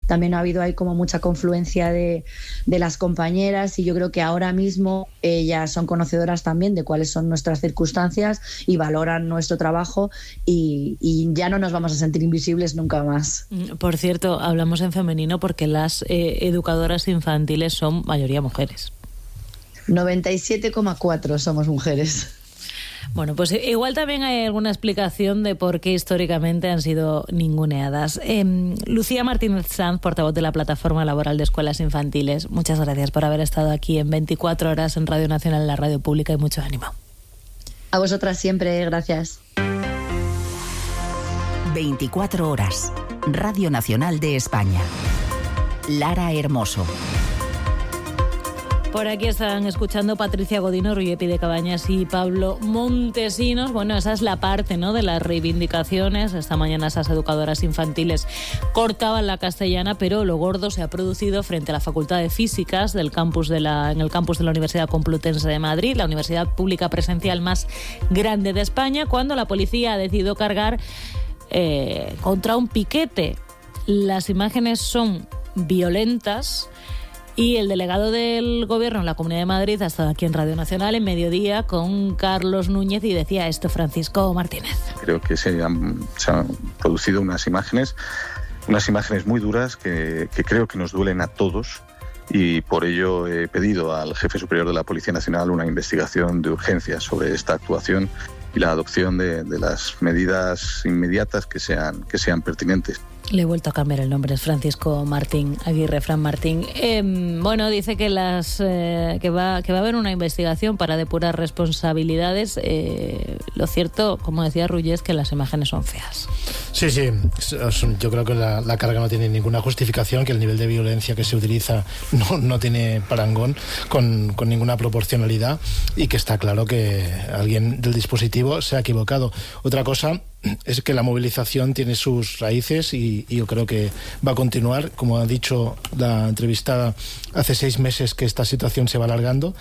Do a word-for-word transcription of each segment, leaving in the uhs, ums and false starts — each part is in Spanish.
también ha habido ahí como mucha confluencia de, de las compañeras, y yo creo que ahora mismo ellas son conocedoras también de cuáles son nuestras circunstancias y valoran nuestro trabajo, y, y ya no nos vamos a sentir invisibles nunca más. Por cierto, hablamos en femenino porque las eh, educadoras infantiles son mayoría mujeres. noventa y siete coma cuatro somos mujeres. Bueno, pues igual también hay alguna explicación de por qué históricamente han sido ninguneadas. Eh, Lucía Martínez Sanz, portavoz de la Plataforma Laboral de Escuelas Infantiles, muchas gracias por haber estado aquí en veinticuatro horas en Radio Nacional, la radio pública, y mucho ánimo. A vosotras siempre, gracias. veinticuatro horas, Radio Nacional de España. Lara Hermoso. Por aquí están escuchando Patricia Godino, Ruyepi de Cabañas y Pablo Montesinos. Bueno, esa es la parte, ¿no?, de las reivindicaciones. Esta mañana esas educadoras infantiles cortaban la castellana, pero lo gordo se ha producido frente a la Facultad de Físicas del campus de la, en el campus de la Universidad Complutense de Madrid, la universidad pública presencial más grande de España, cuando la policía ha decidido cargar eh, contra un piquete. Las imágenes son violentas. Y el delegado del Gobierno en la Comunidad de Madrid ha estado aquí en Radio Nacional en Mediodía con Carlos Núñez y decía esto Francisco Martínez. Creo que se han, se han producido unas imágenes, unas imágenes muy duras que, que creo que nos duelen a todos, y por ello he pedido al jefe superior de la Policía Nacional una investigación de urgencia sobre esta actuación y la adopción de, de las medidas inmediatas que sean, que sean pertinentes. Le he vuelto a cambiar el nombre, es Francisco Martín Aguirre, Fran Martín. Eh, bueno, dice que las eh, que va que va a haber una investigación para depurar responsabilidades. Eh, lo cierto, como decía Rullé, es que las imágenes son feas. Sí, sí, yo creo que la, la carga no tiene ninguna justificación, que el nivel de violencia que se utiliza no, no tiene parangón con, con ninguna proporcionalidad, y que está claro que alguien del dispositivo se ha equivocado. Otra cosa es que la movilización tiene sus raíces y, y yo creo que va a continuar. Como ha dicho la entrevistada, hace seis meses que esta situación se va alargando,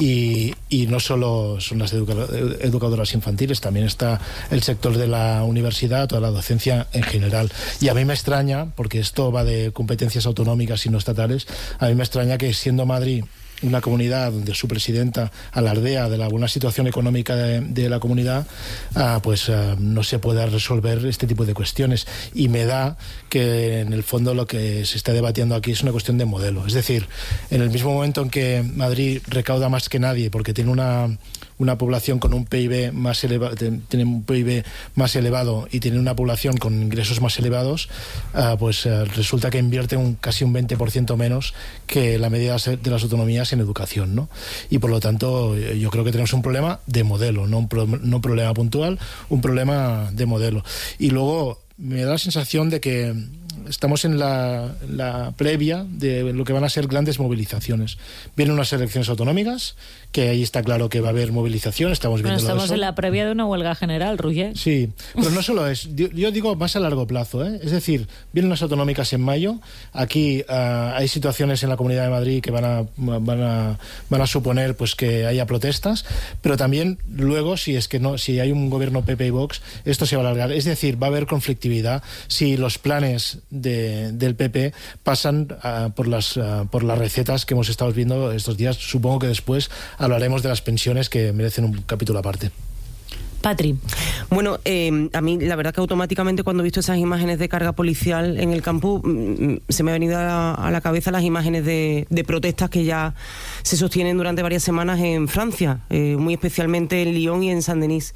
y, y no solo son las educadoras infantiles, también está el sector de la universidad, toda la docencia en general. Y a mí me extraña, porque esto va de competencias autonómicas y no estatales, a mí me extraña que, siendo Madrid una comunidad donde su presidenta alardea de la buena situación económica de, de la comunidad, ah, pues ah, no se pueda resolver este tipo de cuestiones. Y me da que en el fondo lo que se está debatiendo aquí es una cuestión de modelo. Es decir, en el mismo momento en que Madrid recauda más que nadie porque tiene una una población con un P I B más elevado, tiene un P I B más elevado y tiene una población con ingresos más elevados, uh, pues uh, resulta que invierte un, casi un veinte por ciento menos que la media de las autonomías en educación, ¿no? Y por lo tanto yo creo que tenemos un problema de modelo, no un, pro, no un problema puntual, un problema de modelo. Y luego me da la sensación de que estamos en la, la previa de lo que van a ser grandes movilizaciones. Vienen unas elecciones autonómicas, que ahí está claro que va a haber movilización, estamos viendo. Bueno, estamos eso. en la previa de una huelga general, Ruller. Sí, pero no solo es, yo, yo digo más a largo plazo, ¿eh? Es decir, vienen las autonómicas en mayo, aquí uh, hay situaciones en la Comunidad de Madrid que van a, van a, van a suponer pues que haya protestas, pero también luego, si es que no, si hay un gobierno P P y Vox, esto se va a alargar, es decir, va a haber conflictividad si los planes de, del P P pasan uh, por las uh, por las recetas que hemos estado viendo estos días. Supongo que después hablaremos de las pensiones, que merecen un capítulo aparte. Patri. Bueno, eh, a mí la verdad que automáticamente cuando he visto esas imágenes de carga policial en el campus, mm, se me ha venido a la, a la cabeza las imágenes de, de protestas que ya se sostienen durante varias semanas en Francia, eh, muy especialmente en Lyon y en Saint-Denis.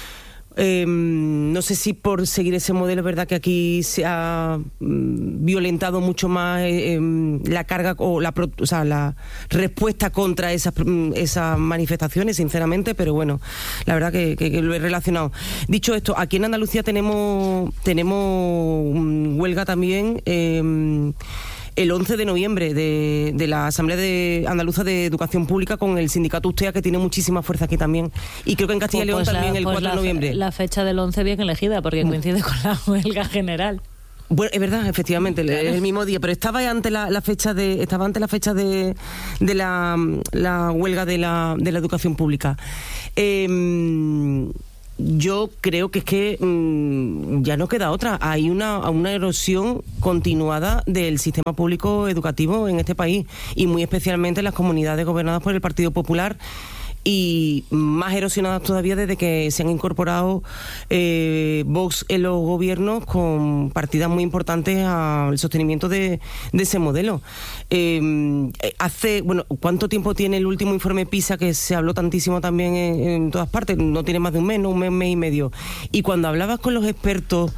Eh, no sé si por seguir ese modelo es verdad que aquí se ha mm, violentado mucho más eh, eh, la carga o la, o sea, la respuesta contra esas, esas manifestaciones, sinceramente, pero bueno, la verdad que, que, que lo he relacionado. Dicho esto, aquí en Andalucía tenemos, tenemos um, huelga también. Eh, el once de noviembre de, de la Asamblea de Andaluza de Educación Pública con el sindicato USTEA, que tiene muchísima fuerza aquí también. Y creo que en Castilla y León pues también la, el pues cuatro de noviembre. La fecha del once bien elegida, porque coincide con la huelga general. Bueno, es verdad, efectivamente, es el mismo día, pero estaba ante la, la fecha de estaba ante la fecha de, de la, la huelga de la, de la educación pública. Eh, yo creo que es que mmm, ya no queda otra. Hay una, una erosión continuada del sistema público educativo en este país, y muy especialmente en las comunidades gobernadas por el Partido Popular, y más erosionadas todavía desde que se han incorporado eh, Vox en los gobiernos, con partidas muy importantes al sostenimiento de, de ese modelo. Eh, hace, bueno, ¿cuánto tiempo tiene el último informe PISA, que se habló tantísimo también en, en todas partes? No tiene más de un mes, no, un mes, mes y medio. Y cuando hablabas con los expertos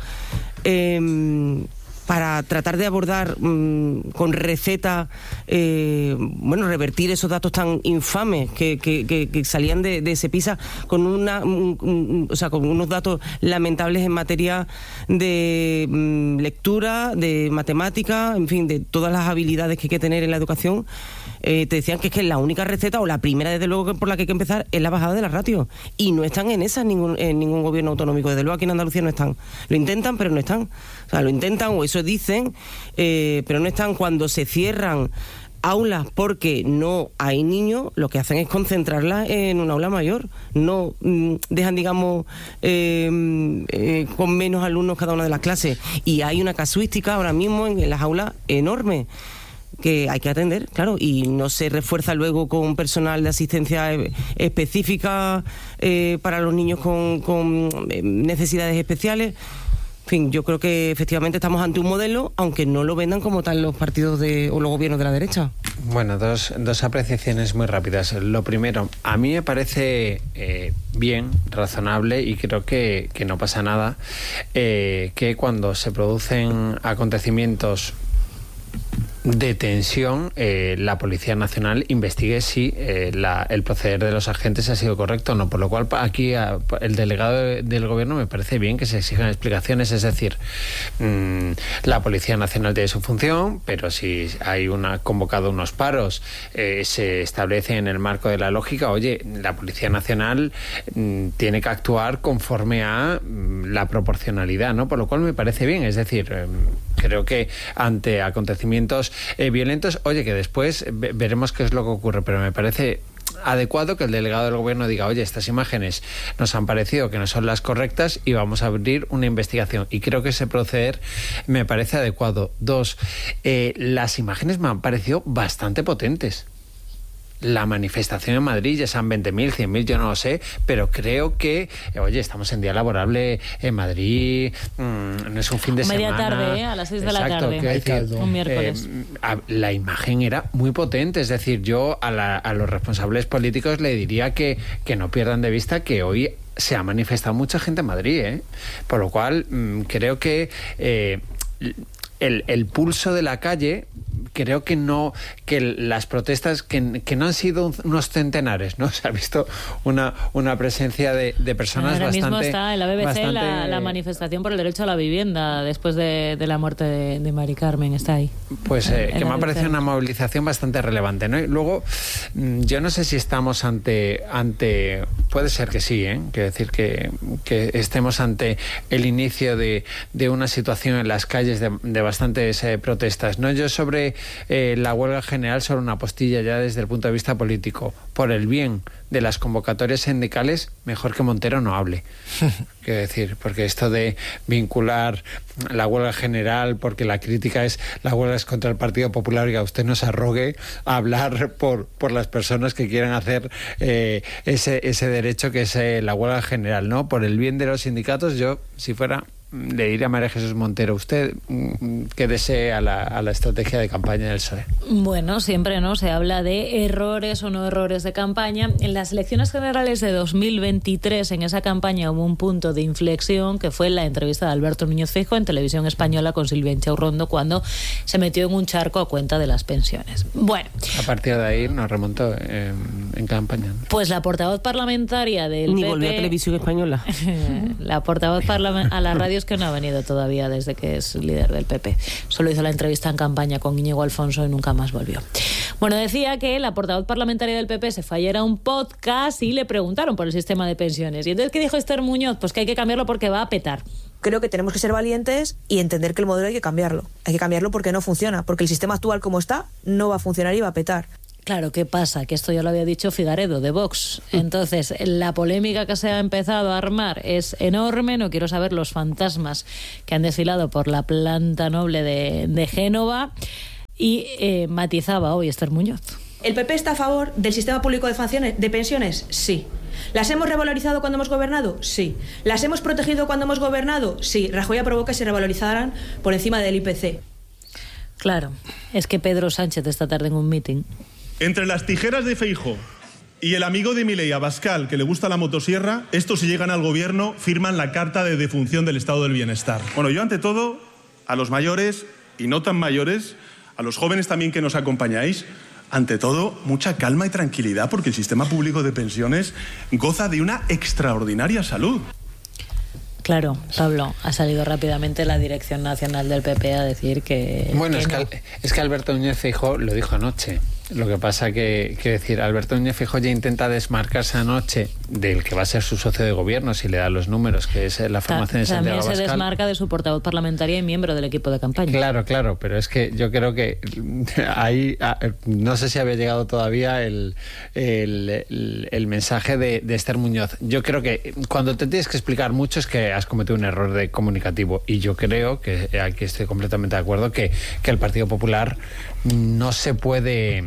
eh, para tratar de abordar mmm, con receta, eh, bueno, revertir esos datos tan infames que, que, que, que salían de, de ese PISA, con una, un, un, o sea, con unos datos lamentables en materia de mmm, lectura, de matemática, en fin, de todas las habilidades que hay que tener en la educación. Eh, te decían que es que la única receta, o la primera desde luego por la que hay que empezar, es la bajada de la ratio, y no están en esa en ningún, en ningún gobierno autonómico. Desde luego aquí en Andalucía no están. Lo intentan, pero no están. O sea, lo intentan, o eso dicen, eh, pero no están. Cuando se cierran aulas porque no hay niños, lo que hacen es concentrarlas en un aula mayor. No mm, dejan, digamos, eh, eh, con menos alumnos cada una de las clases. Y hay una casuística ahora mismo en, en las aulas enorme, que hay que atender, claro, y no se refuerza luego con personal de asistencia específica eh, para los niños con, con necesidades especiales. En fin, yo creo que efectivamente estamos ante un modelo, aunque no lo vendan como tal los partidos de, o los gobiernos de la derecha. Bueno, dos, dos apreciaciones muy rápidas. Lo primero, a mí me parece eh, bien, razonable, y creo que, que no pasa nada, eh, que cuando se producen acontecimientos de tensión, eh, la Policía Nacional investigue si eh, la, el proceder de los agentes ha sido correcto o no. Por lo cual, aquí a, el delegado de, del Gobierno me parece bien que se exijan explicaciones. Es decir, mmm, la Policía Nacional tiene su función, pero si hay una convocado unos paros, eh, se establece en el marco de la lógica, oye, la Policía Nacional mmm, tiene que actuar conforme a mmm, la proporcionalidad, ¿no? Por lo cual me parece bien. Es decir, eh, creo que ante acontecimientos eh, violentos, oye, que después ve- veremos qué es lo que ocurre, pero me parece adecuado que el delegado del Gobierno diga, oye, estas imágenes nos han parecido que no son las correctas y vamos a abrir una investigación. Y creo que ese proceder me parece adecuado. Dos, eh, las imágenes me han parecido bastante potentes. La manifestación en Madrid, ya sean veinte mil, cien mil, yo no lo sé, pero creo que, oye, estamos en día laborable en Madrid, mmm, no es un fin de Media semana. Media tarde, ¿eh? A las seis de la Exacto, tarde. Decir, un miércoles. Eh, a, la imagen era muy potente, es decir, yo a, la, a los responsables políticos le diría que, que no pierdan de vista que hoy se ha manifestado mucha gente en Madrid, ¿eh? Por lo cual, mmm, creo que eh, el, el pulso de la calle, creo que no, que las protestas que, que no han sido unos centenares, ¿no? Se ha visto una, una presencia de, de personas Ahora bastante... Ahora mismo está en la B B C bastante... la, la manifestación por el derecho a la vivienda después de, de la muerte de, de Mari Carmen, está ahí. Pues eh, que me ha parecido una movilización bastante relevante, ¿no? Y luego, yo no sé si estamos ante... ante puede ser que sí, ¿eh? Quiero decir que, que estemos ante el inicio de, de una situación en las calles de, de bastantes eh, protestas, ¿no? Yo sobre eh, la huelga general, sobre una postilla ya desde el punto de vista político, por el bien de las convocatorias sindicales, mejor que Montero no hable. Quiero decir, porque esto de vincular la huelga general, porque la crítica es la huelga es contra el Partido Popular, y a usted no se arrogue a hablar por, por las personas que quieran hacer eh, ese, ese derecho que es eh, la huelga general, ¿no? Por el bien de los sindicatos, yo, si fuera... le diría a María Jesús Montero, usted quédese a la, a la estrategia de campaña del P S O E. Bueno, siempre no se habla de errores o no errores de campaña. En las elecciones generales de dos mil veintitrés, en esa campaña hubo un punto de inflexión, que fue la entrevista de Alberto Núñez Feijóo en Televisión Española con Silvia Inchaurrondo, cuando se metió en un charco a cuenta de las pensiones. Bueno, a partir de ahí nos remontó eh, en campaña. Pues la portavoz parlamentaria del Ni P P... volvió a Televisión Española. La portavoz parlament- a la radio es que no ha venido todavía desde que es líder del P P. Solo hizo la entrevista en campaña con Íñigo Alfonso y nunca más volvió. Bueno, decía que la portavoz parlamentaria del P P se fue ayer a un podcast y le preguntaron por el sistema de pensiones. Y entonces, ¿qué dijo Esther Muñoz? Pues que hay que cambiarlo porque va a petar. Creo que tenemos que ser valientes y entender que el modelo hay que cambiarlo. Hay que cambiarlo porque no funciona, porque el sistema actual como está no va a funcionar y va a petar. Claro, ¿qué pasa? Que esto ya lo había dicho Figaredo, de Vox. Entonces, la polémica que se ha empezado a armar es enorme. No quiero saber los fantasmas que han desfilado por la planta noble de, de Génova. Y eh, matizaba hoy Esther Muñoz. ¿El P P está a favor del sistema público de pensiones? ¿De pensiones? Sí. ¿Las hemos revalorizado cuando hemos gobernado? Sí. ¿Las hemos protegido cuando hemos gobernado? Sí. Rajoy aprobó que se revalorizaran por encima del I P C. Claro, es que Pedro Sánchez esta tarde en un mitin. Entre las tijeras de Feijóo y el amigo de Milei, Abascal, que le gusta la motosierra, estos, si llegan al gobierno, firman la carta de defunción del estado del bienestar. Bueno, yo ante todo, a los mayores y no tan mayores, a los jóvenes también que nos acompañáis, ante todo, mucha calma y tranquilidad, porque el sistema público de pensiones goza de una extraordinaria salud. Claro, Pablo, ha salido rápidamente la Dirección Nacional del P P a decir que... Bueno, que es, no. que, es que Alberto Núñez Feijóo lo dijo anoche. Lo que pasa que, que decir, Alberto Núñez Feijóo ya intenta desmarcarse anoche del que va a ser su socio de gobierno, si le da los números, que es la formación de Santiago También se Abascal. Desmarca de su portavoz parlamentaria y miembro del equipo de campaña. Claro, claro, pero es que yo creo que ahí, no sé si había llegado todavía el, el, el, el mensaje de, de Esther Muñoz. Yo creo que cuando te tienes que explicar mucho es que has cometido un error de comunicativo, y yo creo que aquí estoy completamente de acuerdo que, que el Partido Popular no se puede...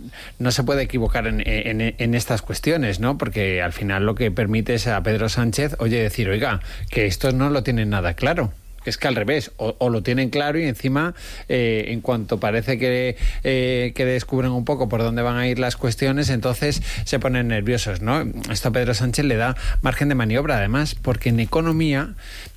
no se puede equivocar en, en, en estas cuestiones, ¿no? Porque al final lo que permite es a Pedro Sánchez, oye, decir, oiga, que esto no lo tienen nada claro. Que es que al revés, o, o lo tienen claro y encima, eh, en cuanto parece que, eh, que descubren un poco por dónde van a ir las cuestiones, entonces se ponen nerviosos, ¿no? Esto a Pedro Sánchez le da margen de maniobra, además, porque en economía...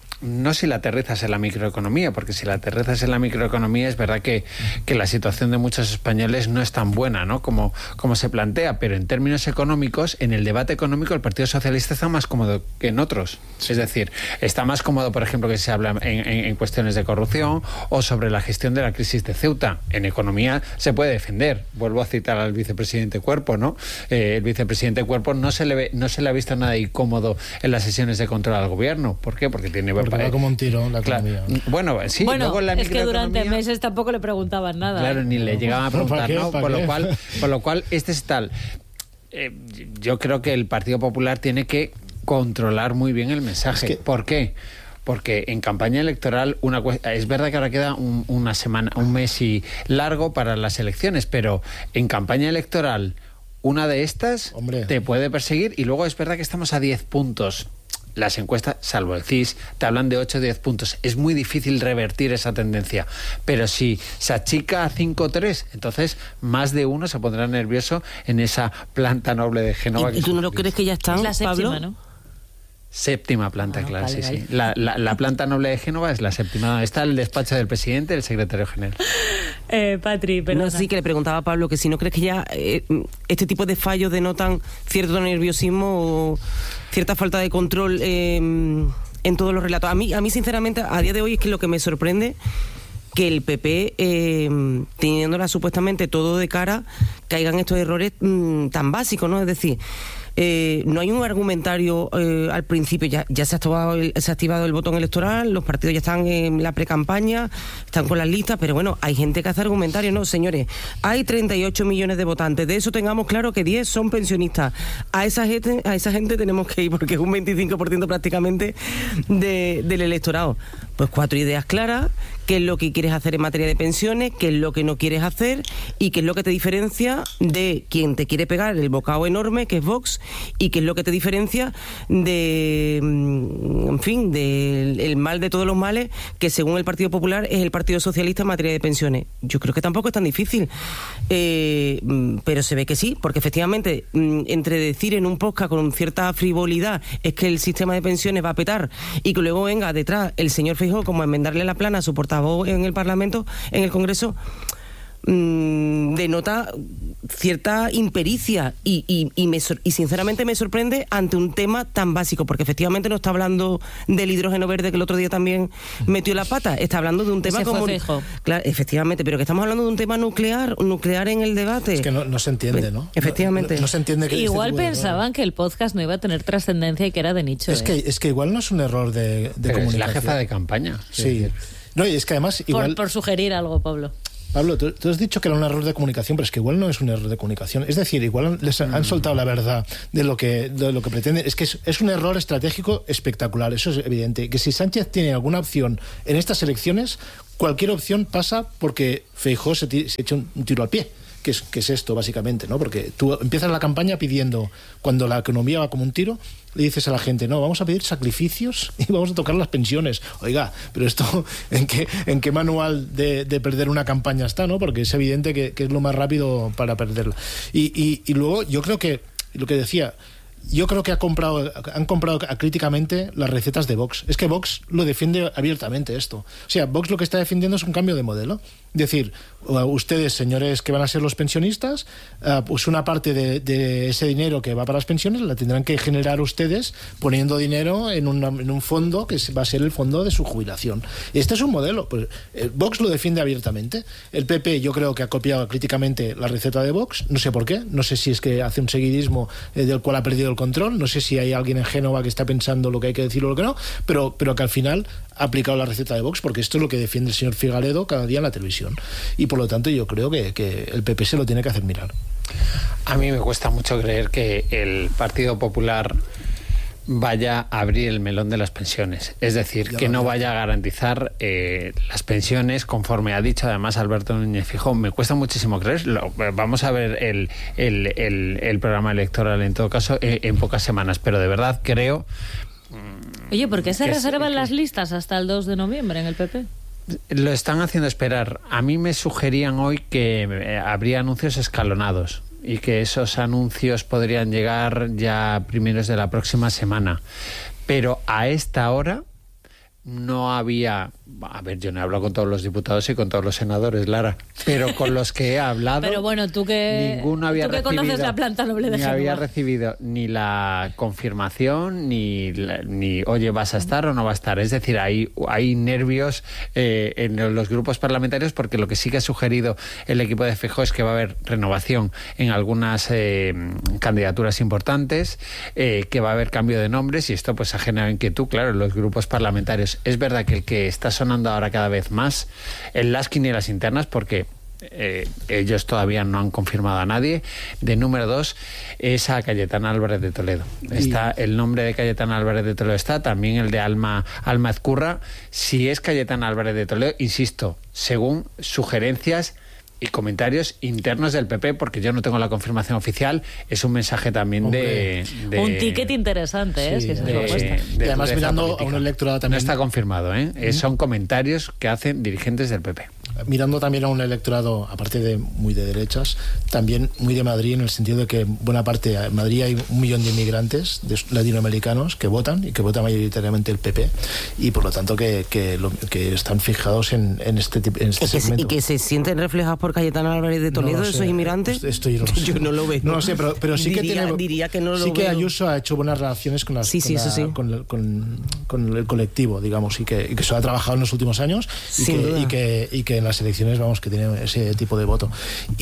No si la aterrizas en la microeconomía, porque si la aterrizas en la microeconomía es verdad que, que la situación de muchos españoles no es tan buena, ¿no? Como, como se plantea, pero en términos económicos, en el debate económico el Partido Socialista está más cómodo que en otros. Es decir, está más cómodo, por ejemplo, que se habla en, en, en cuestiones de corrupción o sobre la gestión de la crisis de Ceuta. En economía se puede defender. Vuelvo a citar al vicepresidente Cuerpo, ¿no? Eh, el vicepresidente Cuerpo no se le ve, no se le ha visto nada incómodo en las sesiones de control al gobierno. ¿Por qué? Porque tiene... Porque va como un tiro la economía. Claro. Bueno, sí, bueno, luego en la es que durante meses tampoco le preguntaban nada. Claro, ¿eh? ni le llegaban a preguntar, qué? ¿no? Por lo cual, por lo cual, este es tal. Eh, yo creo que el Partido Popular tiene que controlar muy bien el mensaje. Es que... ¿Por qué? Porque en campaña electoral una es verdad que ahora queda un, una semana, un mes y largo para las elecciones, pero en campaña electoral una de estas Hombre. te puede perseguir, y luego es verdad que estamos a diez puntos. Las encuestas, salvo el C I S, te hablan de ocho o diez puntos. Es muy difícil revertir esa tendencia. Pero si se achica a cinco tres, entonces más de uno se pondrá nervioso en esa planta noble de Génova. ¿Y, ¿y tú no lo crees que ya están, es la séptima, Pablo? ¿no? Séptima planta, ah, claro, vale, sí, vale. sí. La, la, la planta noble de Génova es la séptima. Está el despacho del presidente y el secretario general. Eh, Patri, pero no, sí que le preguntaba a Pablo que si no crees que ya eh, este tipo de fallos denotan cierto nerviosismo o cierta falta de control eh, en todos los relatos. A mí, a mí sinceramente, a día de hoy es que lo que me sorprende que el P P, eh, teniéndola supuestamente todo de cara, caigan estos errores mmm, tan básicos, ¿no? Es decir, eh, no hay un argumentario eh, al principio, ya, ya se, ha activado el, se ha activado el botón electoral, los partidos ya están en la precampaña, están con las listas, pero bueno, hay gente que hace argumentario, no, señores, hay treinta y ocho millones de votantes, de eso tengamos claro que diez son pensionistas, a esa gente, a esa gente tenemos que ir, porque es un veinticinco por ciento prácticamente de, del electorado. Pues cuatro ideas claras, qué es lo que quieres hacer en materia de pensiones, qué es lo que no quieres hacer y qué es lo que te diferencia de quien te quiere pegar el bocado enorme, que es Vox, y qué es lo que te diferencia de, en fin, del el mal de todos los males, que según el Partido Popular es el Partido Socialista en materia de pensiones. Yo creo que tampoco es tan difícil, eh, pero se ve que sí, porque efectivamente, entre decir en un podcast con cierta frivolidad es que el sistema de pensiones va a petar y que luego venga detrás el señor Feijóo como a enmendarle la plana a su portavoz en el Parlamento, en el Congreso, mmm, denota cierta impericia y, y, y, me, y sinceramente me sorprende ante un tema tan básico, porque efectivamente no está hablando del hidrógeno verde que el otro día también metió la pata, está hablando de un tema como... Claro, efectivamente, pero que estamos hablando de un tema nuclear, nuclear en el debate. Es que no, no se entiende, ¿no? Efectivamente. No, no se entiende que igual este pensaban que el podcast no iba a tener trascendencia y que era de nicho. Es, ¿eh? que, es que igual no es un error de, de pero comunicación. Es la jefa de campaña. Sí. No, y es que además igual... Por, por sugerir algo, Pablo. Pablo, tú, tú has dicho que era un error de comunicación, pero es que igual no es un error de comunicación. Es decir, igual les han, han soltado la verdad de lo que de lo que pretenden. Es que es, es un error estratégico espectacular, eso es evidente. Que si Sánchez tiene alguna opción en estas elecciones, cualquier opción pasa porque Feijóo se, se echa un, un tiro al pie. Que es, que es esto, básicamente, ¿no? Porque tú empiezas la campaña pidiendo, cuando la economía va como un tiro, le dices a la gente, no, vamos a pedir sacrificios y vamos a tocar las pensiones. Oiga, pero esto, ¿en qué, en qué manual de, de perder una campaña está, no? Porque es evidente que, que es lo más rápido para perderla. Y, y, y luego, yo creo que, lo que decía, yo creo que ha comprado, han comprado críticamente las recetas de Vox. Es que Vox lo defiende abiertamente esto. O sea, Vox lo que está defendiendo es un cambio de modelo. Es decir, ustedes, señores que van a ser los pensionistas, uh, pues una parte de, de ese dinero que va para las pensiones la tendrán que generar ustedes poniendo dinero en, una, en un fondo que va a ser el fondo de su jubilación. Este es un modelo. Pues, eh, Vox lo defiende abiertamente. El P P yo creo que ha copiado críticamente la receta de Vox. No sé por qué. No sé si es que hace un seguidismo eh, del cual ha perdido el control. No sé si hay alguien en Génova que está pensando lo que hay que decir o lo que no, pero, pero que al final ha aplicado la receta de Vox, porque esto es lo que defiende el señor Figueiredo cada día en la televisión. Y por lo tanto yo creo que, que el P P se lo tiene que hacer mirar. A mí me cuesta mucho creer que el Partido Popular vaya a abrir el melón de las pensiones. Es decir, ya que no vaya a garantizar eh, las pensiones conforme ha dicho además Alberto Núñez Feijóo. Me cuesta muchísimo creerlo. Vamos a ver el, el, el, el programa electoral en todo caso en, en pocas semanas, pero de verdad creo... Oye, ¿por qué se reservan que, las listas hasta el dos de noviembre en el P P? Lo están haciendo esperar. A mí me sugerían hoy que eh, habría anuncios escalonados y que esos anuncios podrían llegar ya primeros de la próxima semana. Pero a esta hora no había... A ver, yo no he hablado con todos los diputados y con todos los senadores, Lara, pero con los que he hablado... Pero bueno, tú que, ninguno había tú que recibido, conoces la planta noble de ni Génova. había recibido ni la confirmación, ni, ni oye, ¿vas a estar o no va a estar? Es decir, hay, hay nervios eh, en los grupos parlamentarios, porque lo que sí que ha sugerido el equipo de Feijóo es que va a haber renovación en algunas eh, candidaturas importantes, eh, que va a haber cambio de nombres, y esto pues ha generado inquietud, claro, en los grupos parlamentarios. Es verdad que el que está sonando ahora cada vez más en las quinielas internas, porque eh, ellos todavía no han confirmado a nadie, de número dos es a Cayetana Álvarez de Toledo. Está el nombre de Cayetana Álvarez de Toledo, está también el de Alma, Alma Ezcurra. Si es Cayetana Álvarez de Toledo, insisto, según sugerencias y comentarios internos del P P, porque yo no tengo la confirmación oficial, es un mensaje también de, de... Un ticket interesante, ¿eh? Sí, si es de, propuesta. Y además mirando política. A un electorado también... No está confirmado, ¿eh? ¿Mm? Son comentarios que hacen dirigentes del P P. Mirando también a un electorado, aparte de muy de derechas, también muy de Madrid, en el sentido de que buena parte, en Madrid hay un millón de inmigrantes de latinoamericanos que votan, y que vota mayoritariamente el P P, y por lo tanto que, que, lo, que están fijados en, en este, en este segmento. ¿Y que se sienten reflejados por Cayetana Álvarez de Toledo, no esos inmigrantes? Esto yo, no yo no lo veo. No lo sé, pero, pero sí diría, que tiene, diría que no lo sí veo. que Ayuso ha hecho buenas relaciones con, las, sí, con, sí, la, sí. con, con, con el colectivo, digamos, y que, y que se ha trabajado en los últimos años, y que, y, que, y que en las elecciones, vamos, que tiene ese tipo de voto.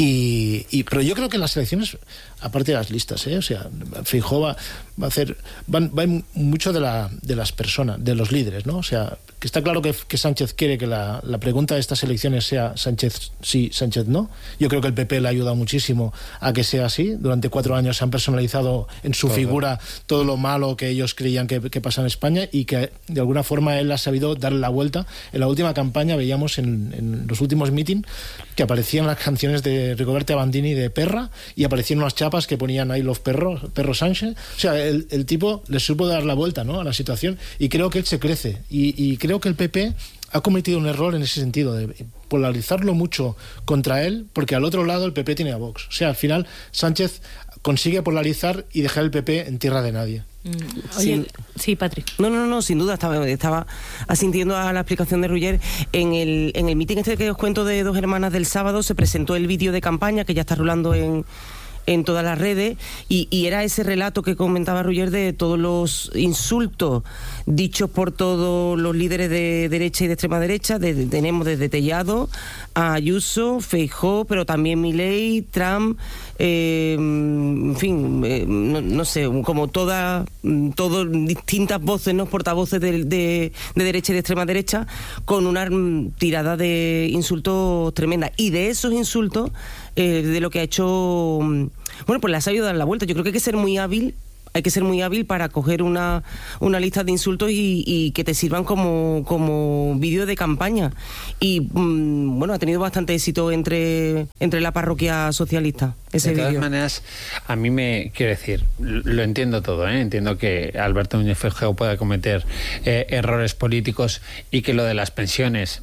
Y, y pero yo creo que en las elecciones, aparte de las listas, ¿eh? O sea, Feijóo va, va a hacer, va, va mucho de la de las personas, de los líderes, ¿no? O sea, que está claro que, que Sánchez quiere que la, la pregunta de estas elecciones sea Sánchez sí, Sánchez no. Yo creo que el P P le ha ayudado muchísimo a que sea así. Durante cuatro años se han personalizado en su todo. figura todo lo malo que ellos creían que, que pasa en España, y que de alguna forma él ha sabido darle la vuelta. En la última campaña veíamos en, en los últimos meetings que aparecían las canciones de Rigoberta Bandini de Perra, y aparecían unas chapas que ponían ahí los perros, Perro Sánchez. O sea, el, el tipo le supo dar la vuelta, ¿no?, a la situación, y creo que él se crece. Y, y creo que el P P ha cometido un error en ese sentido, de polarizarlo mucho contra él, porque al otro lado el P P tiene a Vox. O sea, al final Sánchez consigue polarizar y dejar el P P en tierra de nadie. Mm. Oye, sí, sí, Patri. No, no, no, sin duda, estaba, estaba asintiendo a la explicación de Ruller. En el, en el meeting este que os cuento de Dos Hermanas del sábado, se presentó el vídeo de campaña que ya está rulando en... en todas las redes, y, y era ese relato que comentaba Roger de todos los insultos dichos por todos los líderes de derecha y de extrema derecha. De, de, tenemos desde Tellado a Ayuso, Feijóo, pero también Milei, Trump, eh, en fin, eh, no, no sé, como todas todas distintas voces, ¿no? Portavoces de, de, de derecha y de extrema derecha, con una tirada de insultos tremenda. Y de esos insultos, eh, de lo que ha hecho, bueno, pues le ha sabido dar la vuelta. Yo creo que hay que ser muy hábil. Hay que ser muy hábil para coger una, una lista de insultos y, y que te sirvan como, como vídeo de campaña. Y mmm, bueno, ha tenido bastante éxito entre, entre la parroquia socialista, ese vídeo. De todas maneras, a mí me, quiero decir, lo entiendo todo, ¿eh? Entiendo que Alberto Núñez Feijóo pueda cometer eh, errores políticos y que lo de las pensiones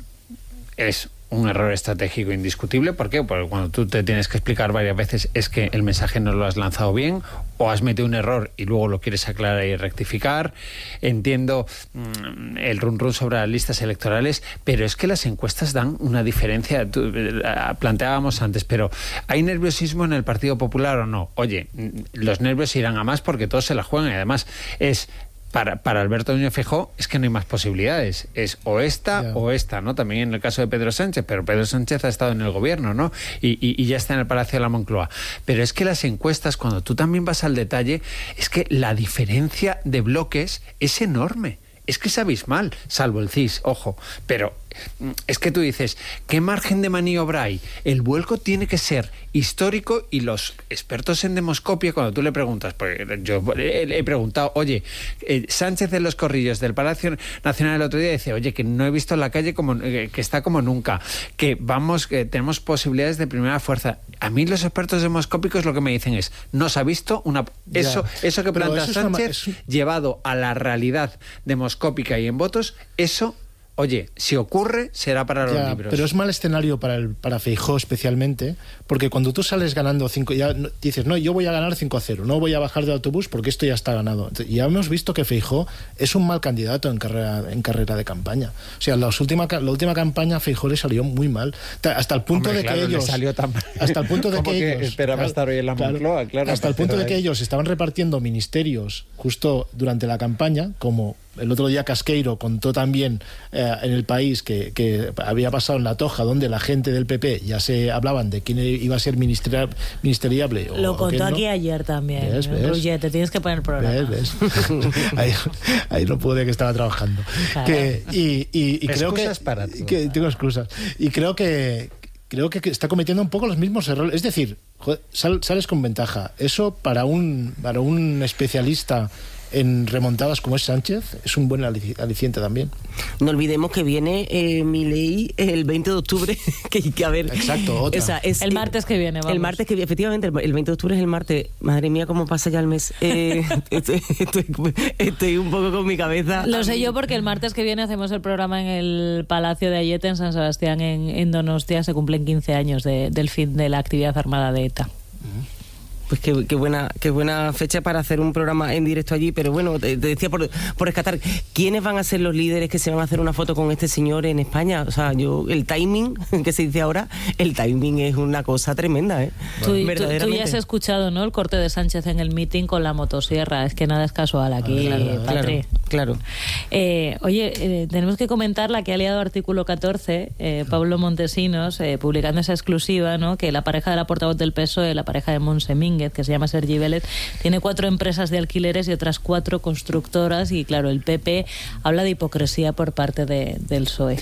es un error estratégico indiscutible. ¿Por qué? Porque cuando tú te tienes que explicar varias veces es que el mensaje no lo has lanzado bien, o has metido un error y luego lo quieres aclarar y rectificar. Entiendo mmm, el run run sobre las listas electorales, pero es que las encuestas dan una diferencia. Tú, eh, planteábamos antes, pero ¿hay nerviosismo en el Partido Popular o no? Oye, los nervios irán a más porque todos se la juegan, y además es... Para, para Alberto Núñez Feijóo es que no hay más posibilidades, es o esta yeah. o esta, ¿no? También en el caso de Pedro Sánchez, pero Pedro Sánchez ha estado en el gobierno, ¿no? Y, y, y ya está en el Palacio de la Moncloa. Pero es que las encuestas, cuando tú también vas al detalle, es que la diferencia de bloques es enorme. Es que es abismal, salvo el C I S, ojo, pero es que tú dices, ¿qué margen de maniobra hay? El vuelco tiene que ser histórico, y los expertos en demoscopia, cuando tú le preguntas, pues yo he preguntado, oye, eh, Sánchez de los Corrillos del Palacio Nacional el otro día dice, oye, que no he visto la calle como eh, que está como nunca, que vamos, que tenemos posibilidades de primera fuerza. A mí los expertos demoscópicos lo que me dicen es, no se ha visto una... Eso, eso que plantea eso Sánchez, una... llevado a la realidad demoscópica y en votos, eso... Oye, si ocurre, será para los ya, libros. Pero es mal escenario para el para Feijóo especialmente, porque cuando tú sales ganando cinco, ya dices, no, yo voy a ganar cinco a cero, no voy a bajar del autobús porque esto ya está ganado. Y ya hemos visto que Feijóo es un mal candidato en carrera en carrera de campaña. O sea, la última la última campaña a Feijóo le salió muy mal, hasta el punto Hombre, de claro, que ellos le salió tan mal. hasta el punto de que, que ellos esperaba claro, estar hoy en la Moncloa, claro, claro, hasta el punto de que ellos estaban repartiendo ministerios justo durante la campaña, como el otro día Casqueiro contó también eh, en El País que, que había pasado en La Toja, donde la gente del P P ya se hablaban de quién iba a ser ministerial, ministeriable. Lo o, contó o aquí no. ayer también. ¿Ves, ves? Roger, te tienes que poner el programa. ¿Ves, ves? ahí, ahí no pude, que estaba trabajando. Claro. Que, y y, y creo que, para todo. que tengo excusas. Y creo que creo que está cometiendo un poco los mismos errores. Es decir, joder, sal, sales con ventaja. Eso para un para un especialista en remontadas como es Sánchez es un buen aliciente también. No olvidemos que viene eh, Milei el veinte de octubre, que hay que haber... Exacto, otra. O sea, es, el martes que viene, vamos. El martes que viene, efectivamente, el veinte de octubre es el martes. Madre mía, cómo pasa ya el mes. Eh, estoy, estoy, estoy un poco con mi cabeza. Lo sé yo porque el martes que viene hacemos el programa en el Palacio de Ayete, en San Sebastián, en, en Donostia. Se cumplen quince años de, del fin de la actividad armada de ETA. Uh-huh. Pues qué, qué buena qué buena fecha para hacer un programa en directo allí. Pero bueno, te, te decía por, por rescatar, ¿quiénes van a ser los líderes que se van a hacer una foto con este señor en España? O sea, yo el timing, que se dice ahora, el timing es una cosa tremenda, ¿eh? Tú, tú, tú ya has escuchado, ¿no?, el corte de Sánchez en el meeting con la motosierra. Es que nada es casual aquí, ah, claro, Patri. Claro, claro. Eh, oye, eh, tenemos que comentar la que ha liado Artículo catorce, eh, Pablo Montesinos, eh, publicando esa exclusiva, ¿no?, que la pareja de la portavoz del P S O E, la pareja de Montse Mínguez, que se llama Sergi Vélez, tiene cuatro empresas de alquileres y otras cuatro constructoras, y claro, el P P habla de hipocresía por parte de, del P S O E.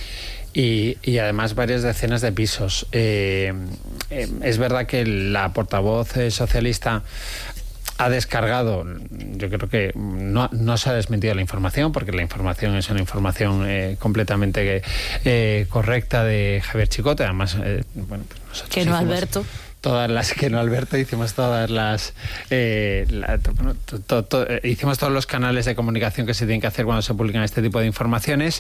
Y, y además varias decenas de pisos. Eh, eh, es verdad que la portavoz eh, socialista ha descargado, yo creo que no, no se ha desmentido la información, porque la información es una información eh, completamente eh, correcta de Javier Chicote. Además, eh, bueno, pues nosotros que no, hicimos Alberto. Todas las que no Alberto, hicimos todas las eh, la, bueno, to, to, to, eh, hicimos todos los canales de comunicación que se tienen que hacer cuando se publican este tipo de informaciones.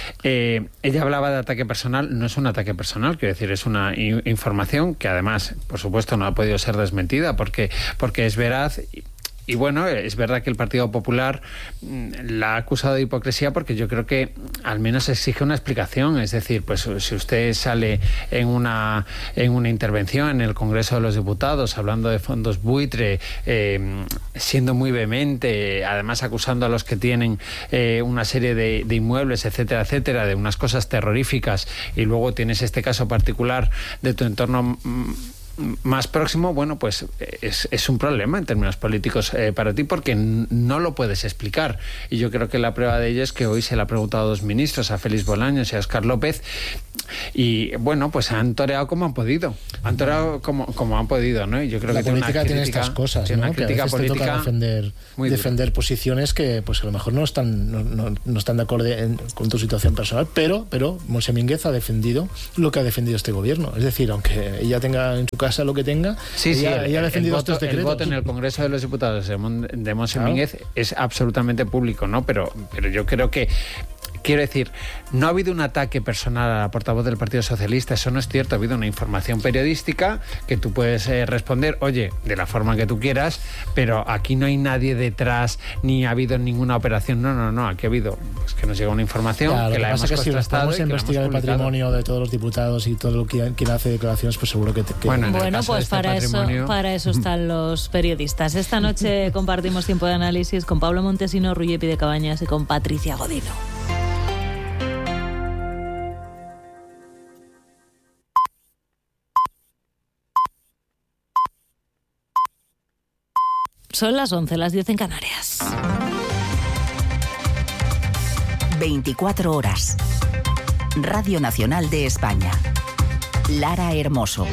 Eh, ella hablaba de ataque personal. No es un ataque personal, quiero decir, es una i- información que además, por supuesto, no ha podido ser desmentida porque, porque es veraz. Y, y bueno, es verdad que el Partido Popular la ha acusado de hipocresía porque yo creo que al menos exige una explicación. Es decir, pues si usted sale en una, en una intervención en el Congreso de los Diputados hablando de fondos buitre, eh, siendo muy vehemente, además acusando a los que tienen eh, una serie de, de inmuebles, etcétera, etcétera, de unas cosas terroríficas, y luego tienes este caso particular de tu entorno más próximo, bueno, pues es, es un problema en términos políticos eh, para ti, porque no lo puedes explicar. Y yo creo que la prueba de ello es que hoy se le ha preguntado a dos ministros, a Félix Bolaños y a Óscar López, y bueno, pues han toreado como han podido. Han toreado como, como han podido, ¿no? Y yo creo la que política tiene, una tiene crítica, estas cosas, tiene ¿no? una crítica que a veces política te toca defender, defender posiciones que pues a lo mejor no están, no, no, no están de acuerdo en, con tu situación personal, pero, pero Monse Mínguez ha defendido lo que ha defendido este gobierno. Es decir, aunque ella tenga en su casa lo que tenga, sí, ella, sí, el, ella ha defendido el estos voto, decretos. El voto en el Congreso de los Diputados de, Mon, de Monse claro. Mínguez es absolutamente público, ¿no? Pero, pero yo creo que quiero decir, no ha habido un ataque personal a la portavoz del Partido Socialista, eso no es cierto. Ha habido una información periodística que tú puedes eh, responder, oye, de la forma que tú quieras, pero aquí no hay nadie detrás, ni ha habido ninguna operación. No, no, no, aquí ha habido, pues, que nos llega una información, claro, que la hemos que contrastado. Si investigar el patrimonio de todos los diputados y todo lo que quien hace declaraciones, pues seguro que... Te, que bueno, bueno pues este para, patrimonio... eso, para eso están los periodistas. Esta noche compartimos tiempo de análisis con Pablo Montesino, Rui Epi de Cabañas y con Patricia Godino. Son las once, las diez en Canarias. veinticuatro horas. Radio Nacional de España. Lara Hermoso.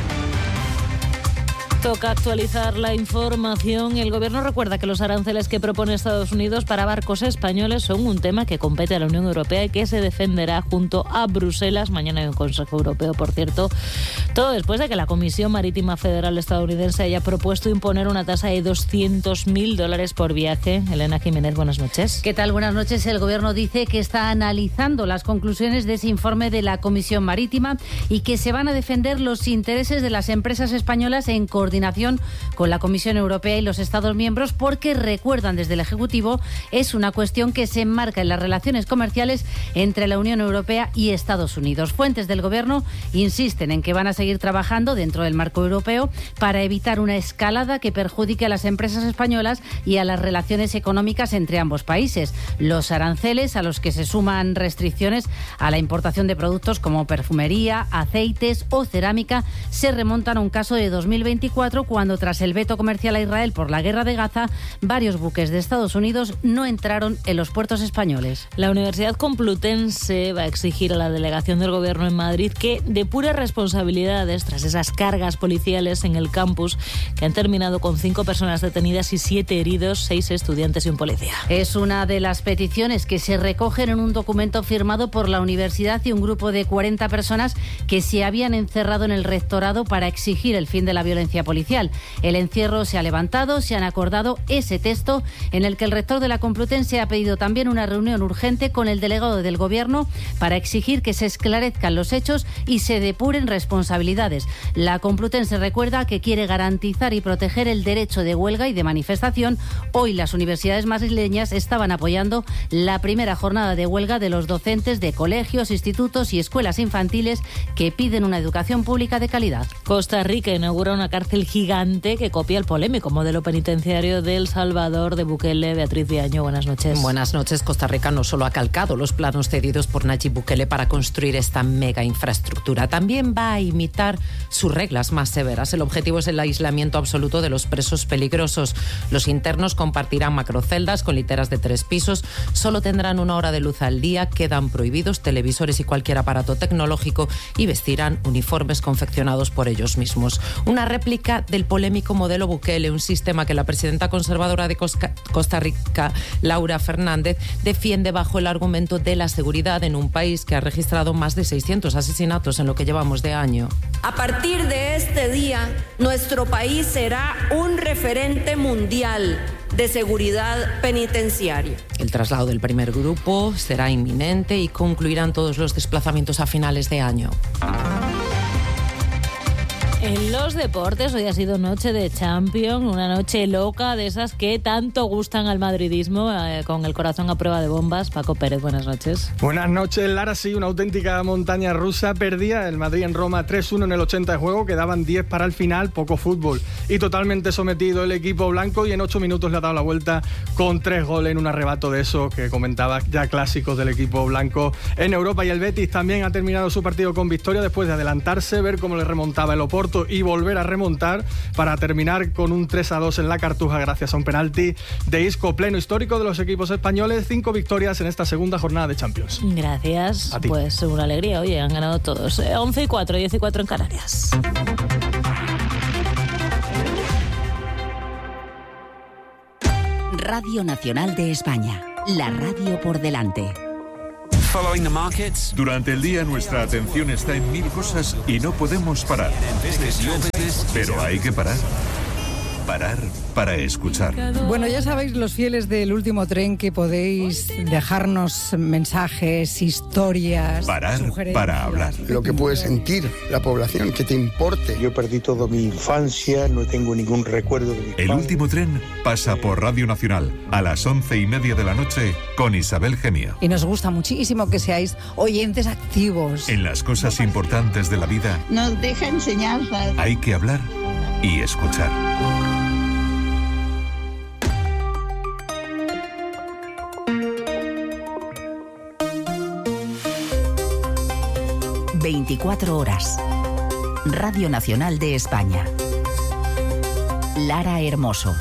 Toca actualizar la información. El Gobierno recuerda que los aranceles que propone Estados Unidos para barcos españoles son un tema que compete a la Unión Europea y que se defenderá junto a Bruselas. Mañana hay un Consejo Europeo, por cierto. Todo después de que la Comisión Marítima Federal estadounidense haya propuesto imponer una tasa de doscientos mil dólares por viaje. Elena Jiménez, buenas noches. ¿Qué tal? Buenas noches. El Gobierno dice que está analizando las conclusiones de ese informe de la Comisión Marítima y que se van a defender los intereses de las empresas españolas en coordinación con la Comisión Europea y los Estados miembros, porque recuerdan desde el Ejecutivo es una cuestión que se enmarca en las relaciones comerciales entre la Unión Europea y Estados Unidos. Fuentes del Gobierno insisten en que van a seguir trabajando dentro del marco europeo para evitar una escalada que perjudique a las empresas españolas y a las relaciones económicas entre ambos países. Los aranceles, a los que se suman restricciones a la importación de productos como perfumería, aceites o cerámica, se remontan a un caso de dos mil veinticuatro, cuando tras el veto comercial a Israel por la guerra de Gaza, varios buques de Estados Unidos no entraron en los puertos españoles. La Universidad Complutense va a exigir a la delegación del Gobierno en Madrid que depure responsabilidades tras esas cargas policiales en el campus que han terminado con cinco personas detenidas y siete heridos, seis estudiantes y un policía. Es una de las peticiones que se recogen en un documento firmado por la universidad y un grupo de cuarenta personas que se habían encerrado en el rectorado para exigir el fin de la violencia policial. El encierro se ha levantado, se han acordado ese texto en el que el rector de la Complutense ha pedido también una reunión urgente con el delegado del Gobierno para exigir que se esclarezcan los hechos y se depuren responsabilidades. La Complutense recuerda que quiere garantizar y proteger el derecho de huelga y de manifestación. Hoy las universidades madrileñas estaban apoyando la primera jornada de huelga de los docentes de colegios, institutos y escuelas infantiles que piden una educación pública de calidad. Costa Rica inaugura una cárcel gigante que copia el polémico modelo penitenciario de El Salvador de Bukele. Beatriz Viaño, buenas noches. Buenas noches. Costa Rica no solo ha calcado los planos cedidos por Nayib Bukele para construir esta mega infraestructura, también va a imitar sus reglas más severas. El objetivo es el aislamiento absoluto de los presos peligrosos. Los internos compartirán macroceldas con literas de tres pisos, solo tendrán una hora de luz al día, quedan prohibidos televisores y cualquier aparato tecnológico y vestirán uniformes confeccionados por ellos mismos. Una réplica del polémico modelo Bukele, un sistema que la presidenta conservadora de Costa Rica, Laura Fernández, defiende bajo el argumento de la seguridad en un país que ha registrado más de seiscientos asesinatos en lo que llevamos de año. A partir de este día, nuestro país será un referente mundial de seguridad penitenciaria. El traslado del primer grupo será inminente y concluirán todos los desplazamientos a finales de año. En los deportes, hoy ha sido noche de Champions, una noche loca de esas que tanto gustan al madridismo, eh, con el corazón a prueba de bombas. Paco Pérez, buenas noches. Buenas noches, Lara. Sí, una auténtica montaña rusa. Perdía el Madrid en Roma tres uno en el ochenta de juego, quedaban diez para el final, poco fútbol. Y totalmente sometido el equipo blanco, y en ocho minutos le ha dado la vuelta con tres goles en un arrebato de esos que comentaba, ya clásicos del equipo blanco en Europa. Y el Betis también ha terminado su partido con victoria después de adelantarse, ver cómo le remontaba el Oporto y volver a remontar para terminar con un tres a dos en la Cartuja gracias a un penalti de Isco. Pleno histórico de los equipos españoles, cinco victorias en esta segunda jornada de Champions. Gracias. Pues una alegría, oye, han ganado todos. once y cuatro, diez y cuatro en Canarias. Radio Nacional de España, la radio por delante. Durante el día nuestra atención está en mil cosas y no podemos parar. Pero hay que parar. Parar para escuchar. Bueno, ya sabéis, los fieles del Último Tren, que podéis dejarnos mensajes, historias, parar para hablar. Lo que puede sentir la población, que te importe. Yo perdí toda mi infancia, no tengo ningún recuerdo de mi El padre. Último Tren pasa por Radio Nacional a las once y media de la noche con Isabel Gemio. Y nos gusta muchísimo que seáis oyentes activos. En las cosas importantes de la vida nos deja enseñanzas. Hay que hablar y escuchar. veinticuatro horas. Radio Nacional de España. Lara Hermoso.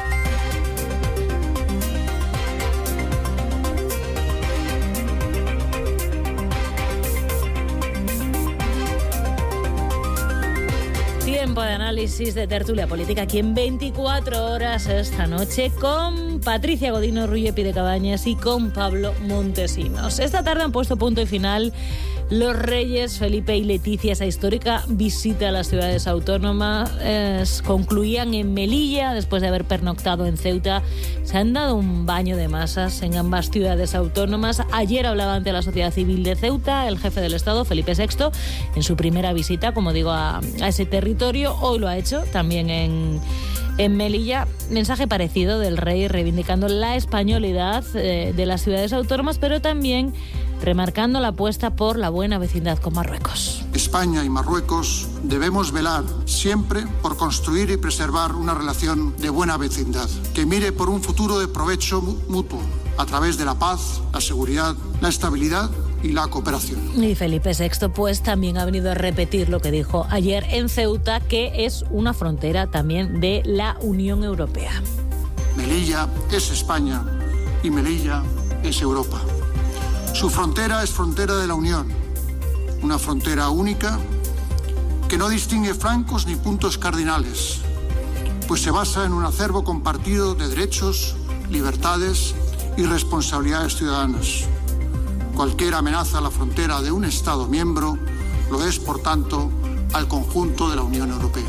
Tiempo de análisis, de tertulia política aquí en veinticuatro horas esta noche con Patricia Godino, Rui Epi de Cabañas y con Pablo Montesinos. Esta tarde han puesto punto y final los reyes Felipe y Leticia. Esa histórica visita a las ciudades autónomas eh, concluían en Melilla después de haber pernoctado en Ceuta. Se han dado un baño de masas en ambas ciudades autónomas. Ayer hablaba ante la sociedad civil de Ceuta el jefe del Estado, Felipe sexto, en su primera visita, como digo, a, a ese territorio. Hoy lo ha hecho también en, en Melilla. Mensaje parecido del rey, reivindicando la españolidad eh, de las ciudades autónomas, pero también remarcando la apuesta por la buena vecindad con Marruecos. España y Marruecos debemos velar siempre por construir y preservar una relación de buena vecindad, que mire por un futuro de provecho mutuo, a través de la paz, la seguridad, la estabilidad y la cooperación. Y Felipe sexto pues también ha venido a repetir lo que dijo ayer en Ceuta, que es una frontera también de la Unión Europea. Melilla es España y Melilla es Europa. Su frontera es frontera de la Unión, una frontera única que no distingue flancos ni puntos cardinales, pues se basa en un acervo compartido de derechos, libertades y responsabilidades ciudadanas. Cualquier amenaza a la frontera de un Estado miembro lo es, por tanto, al conjunto de la Unión Europea.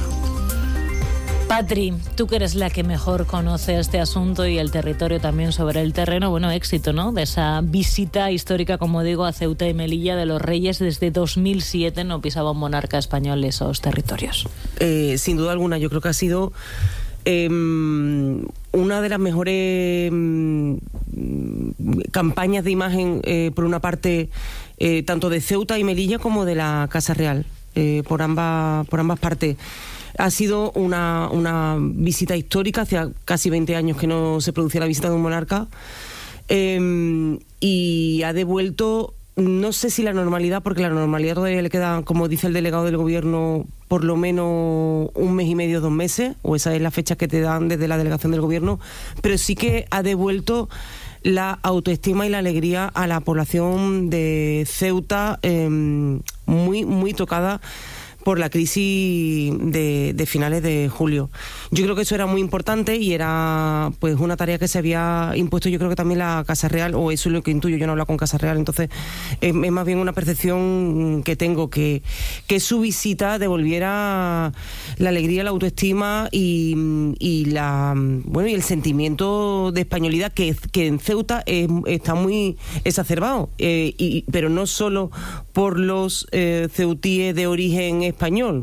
Patri, tú que eres la que mejor conoce este asunto y el territorio también sobre el terreno, bueno, éxito, ¿no?, de esa visita histórica, como digo, a Ceuta y Melilla de los Reyes. Desde dos mil siete no pisaba un monarca español esos territorios. Eh, sin duda alguna, yo creo que ha sido eh, una de las mejores eh, campañas de imagen, eh, por una parte, eh, tanto de Ceuta y Melilla como de la Casa Real, eh, por ambas, por ambas partes. Ha sido una, una visita histórica, hacía casi veinte años que no se producía la visita de un monarca, eh, y ha devuelto, no sé si la normalidad, porque la normalidad todavía le queda, como dice el delegado del gobierno, por lo menos un mes y medio, dos meses, o esa es la fecha que te dan desde la delegación del gobierno, pero sí que ha devuelto la autoestima y la alegría a la población de Ceuta, eh, muy, muy tocada por la crisis de, de finales de julio. Yo creo que eso era muy importante y era pues una tarea que se había impuesto, yo creo que también la Casa Real, o eso es lo que intuyo, yo no hablo con Casa Real, entonces es, es más bien una percepción que tengo, que, que su visita devolviera la alegría, la autoestima y, y la bueno y el sentimiento de españolidad que, que en Ceuta es, está muy exacerbado, eh, y, pero no solo por los eh, ceutíes de origen español,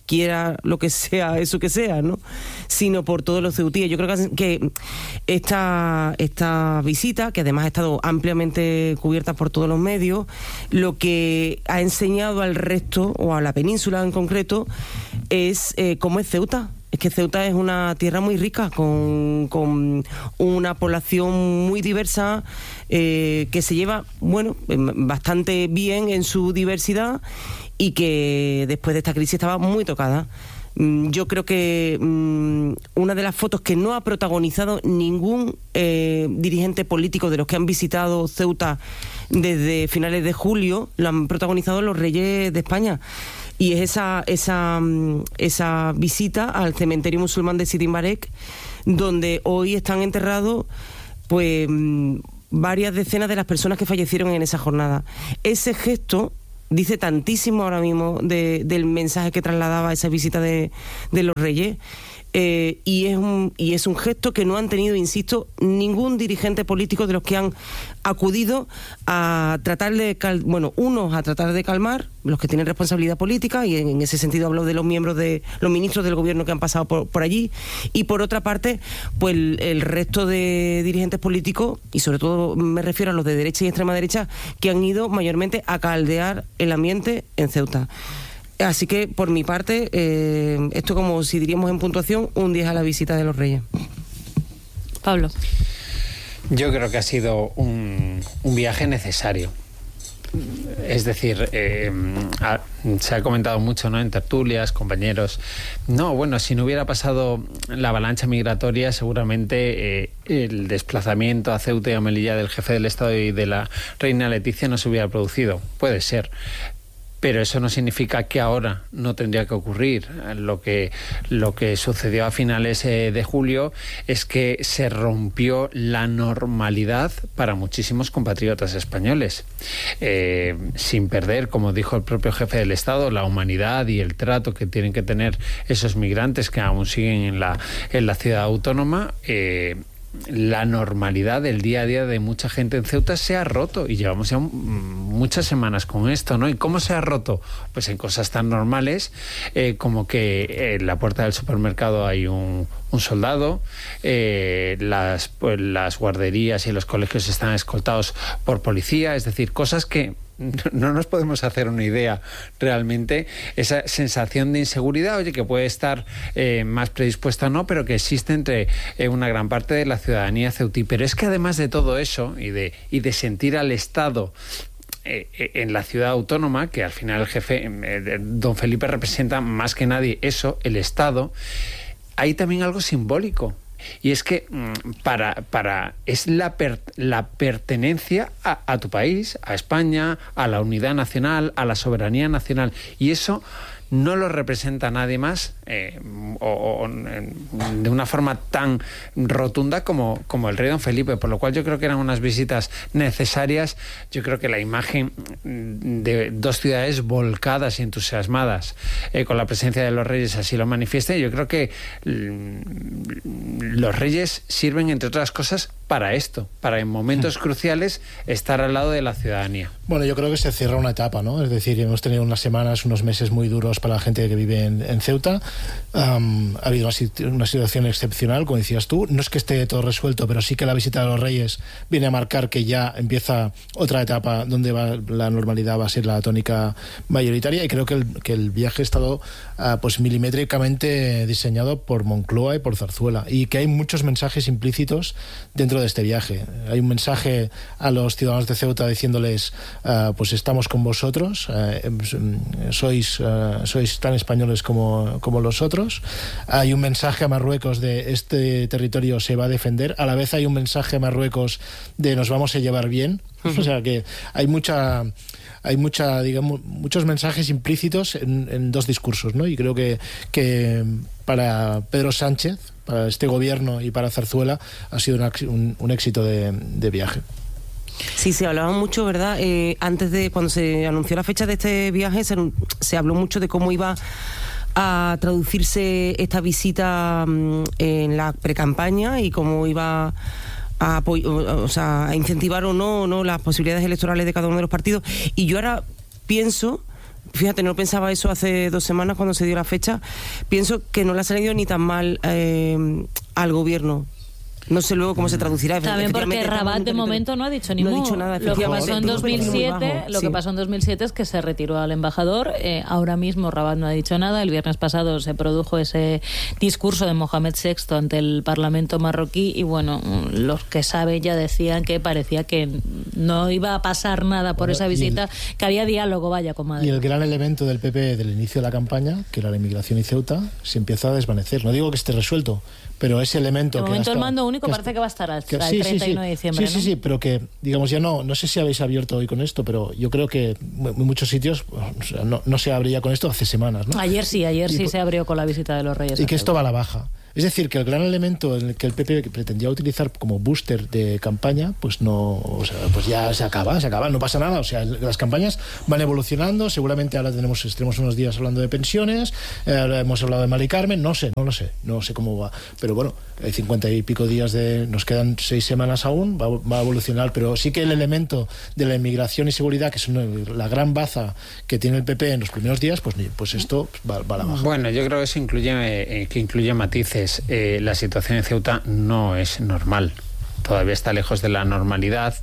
quiera lo que sea eso que sea, ¿no? Sino por todos los ceutíes. Yo creo que, que esta, esta visita, que además ha estado ampliamente cubierta por todos los medios, lo que ha enseñado al resto, o a la península en concreto, es eh, cómo es Ceuta. Es que Ceuta es una tierra muy rica, con, con una población muy diversa, eh, que se lleva, bueno, bastante bien en su diversidad, y que después de esta crisis estaba muy tocada. Yo creo que um, una de las fotos que no ha protagonizado ningún eh, dirigente político de los que han visitado Ceuta desde finales de julio, lo han protagonizado los reyes de España. Y es esa, esa, esa visita al cementerio musulmán de Sidi Barek, donde hoy están enterrados pues varias decenas de las personas que fallecieron en esa jornada. Ese gesto dice tantísimo ahora mismo de, del mensaje que trasladaba esa visita de, de los reyes, eh, y, es un, y es un gesto que no han tenido, insisto, ningún dirigente político de los que han acudido a tratar de, cal, bueno, unos a tratar de calmar, los que tienen responsabilidad política, y en, en ese sentido hablo de los miembros de los ministros del gobierno que han pasado por, por allí, y por otra parte, pues el, el resto de dirigentes políticos, y sobre todo me refiero a los de derecha y extrema derecha, que han ido mayormente a caldear el ambiente en Ceuta. Así que, por mi parte, eh, esto, como si diríamos en puntuación, un diez a la visita de los Reyes. Pablo. Yo creo que ha sido un, un viaje necesario. Es decir, eh, ha, se ha comentado mucho, ¿no?, en tertulias, compañeros. No, bueno, si no hubiera pasado la avalancha migratoria, seguramente eh, el desplazamiento a Ceuta y a Melilla del jefe del Estado y de la reina Leticia no se hubiera producido. Puede ser. Pero eso no significa que ahora no tendría que ocurrir. Lo que, lo que sucedió a finales eh, de julio es que se rompió la normalidad para muchísimos compatriotas españoles, eh, sin perder, como dijo el propio jefe del Estado, la humanidad y el trato que tienen que tener esos migrantes que aún siguen en la, en la ciudad autónoma. eh, La normalidad del día a día de mucha gente en Ceuta se ha roto, y llevamos ya muchas semanas con esto, ¿no? ¿Y cómo se ha roto? Pues en cosas tan normales eh, como que en la puerta del supermercado hay un, un soldado, eh, las, pues, las guarderías y los colegios están escoltados por policía, es decir, cosas que no nos podemos hacer una idea realmente. Esa sensación de inseguridad, oye, que puede estar eh, más predispuesta o no, pero que existe entre eh, una gran parte de la ciudadanía ceutí. Pero es que además de todo eso, y de, y de sentir al Estado eh, en la ciudad autónoma, que al final el jefe, eh, don Felipe, representa más que nadie eso, el Estado, hay también algo simbólico. Y es que para, para es la, per, la pertenencia a, a tu país, a España, a la unidad nacional, a la soberanía nacional. Y eso no lo representa nadie más eh, o, o de una forma tan rotunda como, como el rey don Felipe, por lo cual yo creo que eran unas visitas necesarias. Yo creo que la imagen de dos ciudades volcadas y entusiasmadas eh, con la presencia de los reyes así lo manifiesta. Yo creo que los reyes sirven, entre otras cosas, para esto, para en momentos cruciales estar al lado de la ciudadanía. Bueno, yo creo que se cierra una etapa, ¿no? Es decir, hemos tenido unas semanas, unos meses muy duros para la gente que vive en, en Ceuta. Um, ha habido una, una situación excepcional, como decías tú. No es que esté todo resuelto, pero sí que la visita de los Reyes viene a marcar que ya empieza otra etapa donde va, la normalidad va a ser la tónica mayoritaria, y creo que el, que el viaje ha estado uh, pues milimétricamente diseñado por Moncloa y por Zarzuela, y que hay muchos mensajes implícitos dentro de este viaje. Hay un mensaje a los ciudadanos de Ceuta diciéndoles uh, pues estamos con vosotros, uh, sois, uh, sois tan españoles como, como los otros. Hay un mensaje a Marruecos de este territorio se va a defender. A la vez hay un mensaje a Marruecos de nos vamos a llevar bien. Uh-huh. O sea que hay mucha hay mucha digamos muchos mensajes implícitos en, en dos discursos, ¿no? Y creo que, que para Pedro Sánchez, para este gobierno y para Zarzuela ha sido un, un, un éxito de, de viaje. Sí, se hablaba mucho, ¿verdad? Eh, antes de, cuando se anunció la fecha de este viaje, se, se habló mucho de cómo iba a traducirse esta visita um, en la precampaña y cómo iba a, o sea, a incentivar o no, o no las posibilidades electorales de cada uno de los partidos. Y yo ahora pienso fíjate, no pensaba eso hace dos semanas cuando se dio la fecha. Pienso que no le ha salido ni tan mal eh, al gobierno. No sé luego cómo se traducirá. También porque Rabat de momento no ha dicho ni no mu. ha dicho nada. Lo que pasó en dos mil siete, lo sí. que pasó en dos mil siete es que se retiró al embajador. Eh, ahora mismo Rabat no ha dicho nada. El viernes pasado se produjo ese discurso de Mohamed sexto ante el Parlamento marroquí y bueno, los que saben ya decían que parecía que no iba a pasar nada por bueno, esa visita, el, que había diálogo, vaya, con Madrid. Y el gran elemento del P P del inicio de la campaña, que era la inmigración y Ceuta, se empieza a desvanecer. No digo que esté resuelto, pero ese elemento... De que momento hasta, el mando único que parece que va a estar hasta que, el sí, treinta y uno sí, de diciembre, sí, ¿no? sí, sí, pero que, digamos, ya no, no sé si habéis abierto hoy con esto, pero yo creo que en muchos sitios o sea, no, no se abría con esto hace semanas, ¿no? Ayer sí, ayer y, sí se abrió con la visita de los Reyes. Y que esto va a la baja. Es decir, que el gran elemento en el que el P P pretendía utilizar como booster de campaña, pues no, o sea, pues ya se acaba, se acaba, no pasa nada. O sea, las campañas van evolucionando, seguramente ahora tenemos, tenemos unos días hablando de pensiones, eh, ahora hemos hablado de Mari Carmen, no sé, no lo sé, no sé cómo va. Pero bueno, hay cincuenta y pico días de, nos quedan seis semanas aún, va, va a evolucionar, pero sí que el elemento de la inmigración y seguridad, que es una, la gran baza que tiene el P P en los primeros días, pues, pues esto va, va a la baja. Bueno, yo creo que eso incluye, eh, que incluye matices. Eh, la situación en Ceuta no es normal, todavía está lejos de la normalidad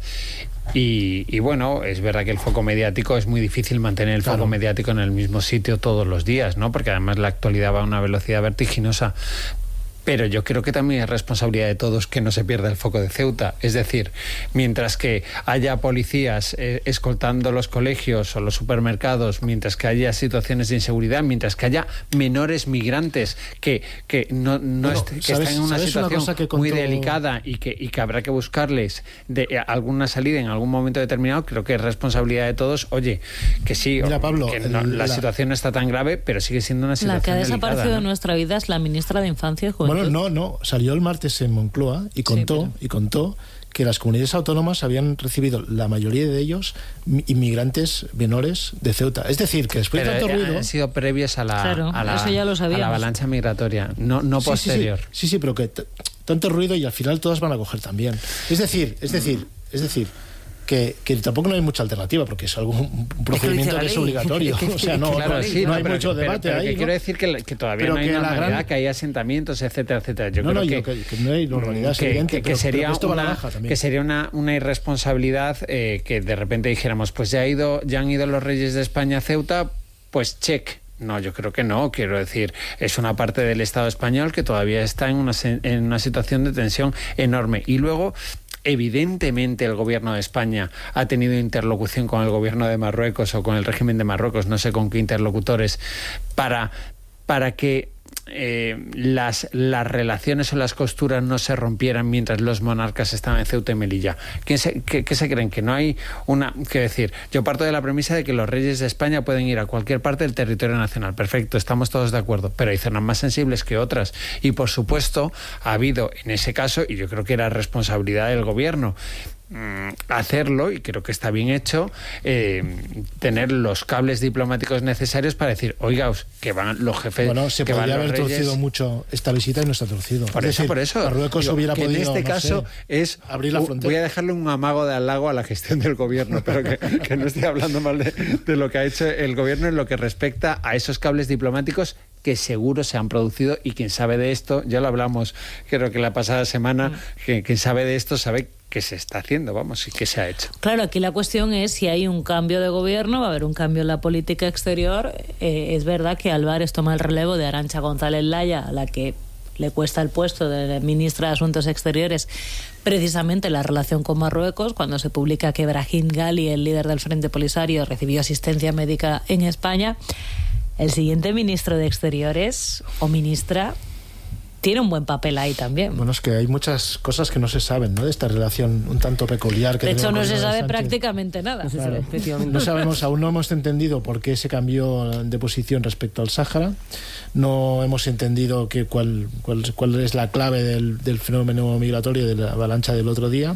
y, y bueno, es verdad que el foco mediático es muy difícil mantener el claro. foco mediático en el mismo sitio todos los días, ¿no? Porque además la actualidad va a una velocidad vertiginosa. Pero yo creo que también es responsabilidad de todos que no se pierda el foco de Ceuta. Es decir, mientras que haya policías eh, escoltando los colegios o los supermercados, mientras que haya situaciones de inseguridad, mientras que haya menores migrantes que, que, no, no bueno, est que ¿sabes, están en una situación una que contó... muy delicada y que, y que habrá que buscarles de, eh, alguna salida en algún momento determinado, creo que es responsabilidad de todos. Oye, que sí, Mira, Pablo, que no, el, la, la situación no está tan grave, pero sigue siendo una situación La que ha delicada, desaparecido ¿no? de nuestra vida es la ministra de Infancia y Juventud. Bueno, no, no, salió el martes en Moncloa y contó, sí, pero... y contó que las comunidades autónomas habían recibido, la mayoría de ellos, inmigrantes menores de Ceuta. Es decir, que después pero de tanto ruido... han sido previos a la, claro, a la, eso ya lo a la avalancha migratoria, no, no sí, posterior. Sí, sí, sí, sí, pero que tanto ruido y al final todas van a coger también. Es decir, es decir, es decir... Que, que tampoco no hay mucha alternativa porque es algo un procedimiento que es obligatorio. O sea, no, claro, no, sí, no no, hay pero, mucho pero, debate pero, pero ahí. que ¿no? Quiero decir que, que todavía pero no hay que normalidad, gran... que hay asentamientos, etcétera, etcétera. Yo no, creo no, que, que, que no hay normalidad, es que, evidente, que, pero, que sería pero esto una, va a la baja también. Que sería una, una irresponsabilidad eh, que de repente dijéramos, pues ya, ha ido, ya han ido los Reyes de España a Ceuta, pues check. No, yo creo que no. Quiero decir, es una parte del Estado español que todavía está en una, en una situación de tensión enorme. Y luego... Evidentemente el gobierno de España ha tenido interlocución con el gobierno de Marruecos o con el régimen de Marruecos, no sé con qué interlocutores, para, para que eh, las, las relaciones o las costuras no se rompieran mientras los monarcas estaban en Ceuta y Melilla. ¿Qué se, qué, qué se creen? Que no hay una... Qué decir, yo parto de la premisa de que los reyes de España pueden ir a cualquier parte del territorio nacional. Perfecto, estamos todos de acuerdo, pero hay zonas más sensibles que otras. Y por supuesto, ha habido en ese caso, y yo creo que era responsabilidad del gobierno, hacerlo, y creo que está bien hecho, eh, tener los cables diplomáticos necesarios para decir, oigaos, que van los jefes... Bueno, se que podría van los haber reyes... torcido mucho esta visita y no está torcido. Por es eso, decir, por eso. Marruecos Digo, hubiera que podido, en este no caso sé, es... abrir la frontera. Voy a dejarle un amago de halago a la gestión del gobierno, pero que, que no estoy hablando mal de, de lo que ha hecho el gobierno en lo que respecta a esos cables diplomáticos que seguro se han producido, y quien sabe de esto, ya lo hablamos creo que la pasada semana, mm. que quien sabe de esto sabe que se está haciendo, vamos, y que se ha hecho. Claro, aquí la cuestión es si hay un cambio de gobierno, va a haber un cambio en la política exterior. Eh, es verdad que Álvarez toma el relevo de Arantxa González Laya, a la que le cuesta el puesto de ministra de Asuntos Exteriores, precisamente la relación con Marruecos, cuando se publica que Brahim Ghali, el líder del Frente Polisario, recibió asistencia médica en España. El siguiente ministro de Exteriores o ministra tiene un buen papel ahí también. Bueno, es que hay muchas cosas que no se saben, ¿no?, de esta relación un tanto peculiar. Que de hecho, no se sabe Sánchez. prácticamente nada. Claro. No sabemos, aún no hemos entendido por qué se cambió de posición respecto al Sáhara. No hemos entendido que cuál, cuál, cuál es la clave del, del fenómeno migratorio, de la avalancha del otro día.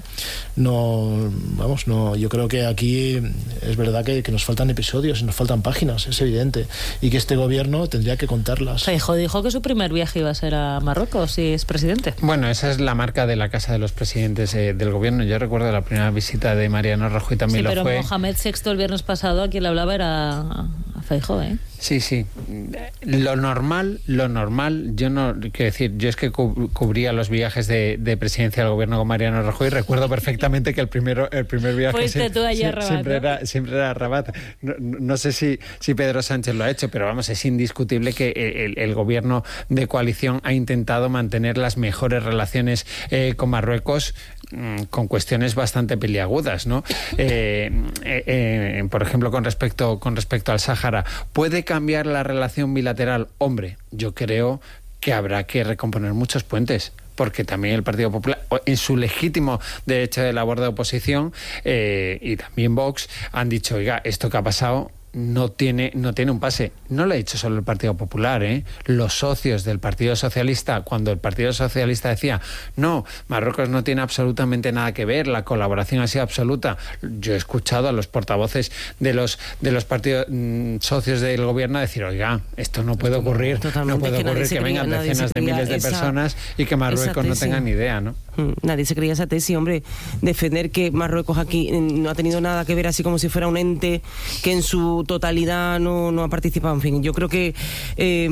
No, vamos, no. Yo creo que aquí es verdad que, que nos faltan episodios, nos faltan páginas, es evidente, y que este gobierno tendría que contarlas. Feijóo dijo que su primer viaje iba a ser a Marruecos, si es presidente. Bueno, esa es la marca de la Casa de los Presidentes eh, del Gobierno. Yo recuerdo la primera visita de Mariano Rajoy, también sí, lo pero fue. Mohamed sexto el viernes pasado, a quien le hablaba era a Feijóo, ¿eh? Sí, sí. Lo normal, lo normal, yo no, quiero decir, yo es que cu- cubría los viajes de, de presidencia del gobierno con Mariano Rajoy y recuerdo perfectamente que el primero, el primer viaje Fuiste se, tú allí se, a Rabat, siempre, ¿no? era, siempre era a Rabat. No, no sé si, si Pedro Sánchez lo ha hecho, pero vamos, es indiscutible que el, el gobierno de coalición ha intentado mantener las mejores relaciones eh, con Marruecos, con cuestiones bastante peliagudas, ¿no? Eh, eh, eh, por ejemplo, con respecto, con respecto al Sáhara, ¿puede cambiar la relación bilateral? Hombre, yo creo que habrá que recomponer muchos puentes, porque también el Partido Popular, en su legítimo derecho de labor de oposición, eh, y también Vox, han dicho, oiga, esto que ha pasado no tiene, no tiene un pase. No lo ha dicho solo el Partido Popular, ¿eh? Los socios del Partido Socialista, cuando el Partido Socialista decía, no, Marruecos no tiene absolutamente nada que ver, la colaboración ha sido absoluta. Yo he escuchado a los portavoces de los de los partidos mmm, socios del gobierno decir, oiga, esto no puede ocurrir, no puede que ocurrir que vengan decenas de miles de esa, personas y que Marruecos no tengan ni idea, ¿no? Nadie se creía esa tesis, hombre, defender que Marruecos aquí no ha tenido nada que ver, así como si fuera un ente que en su totalidad no, no ha participado. En fin, yo creo que eh,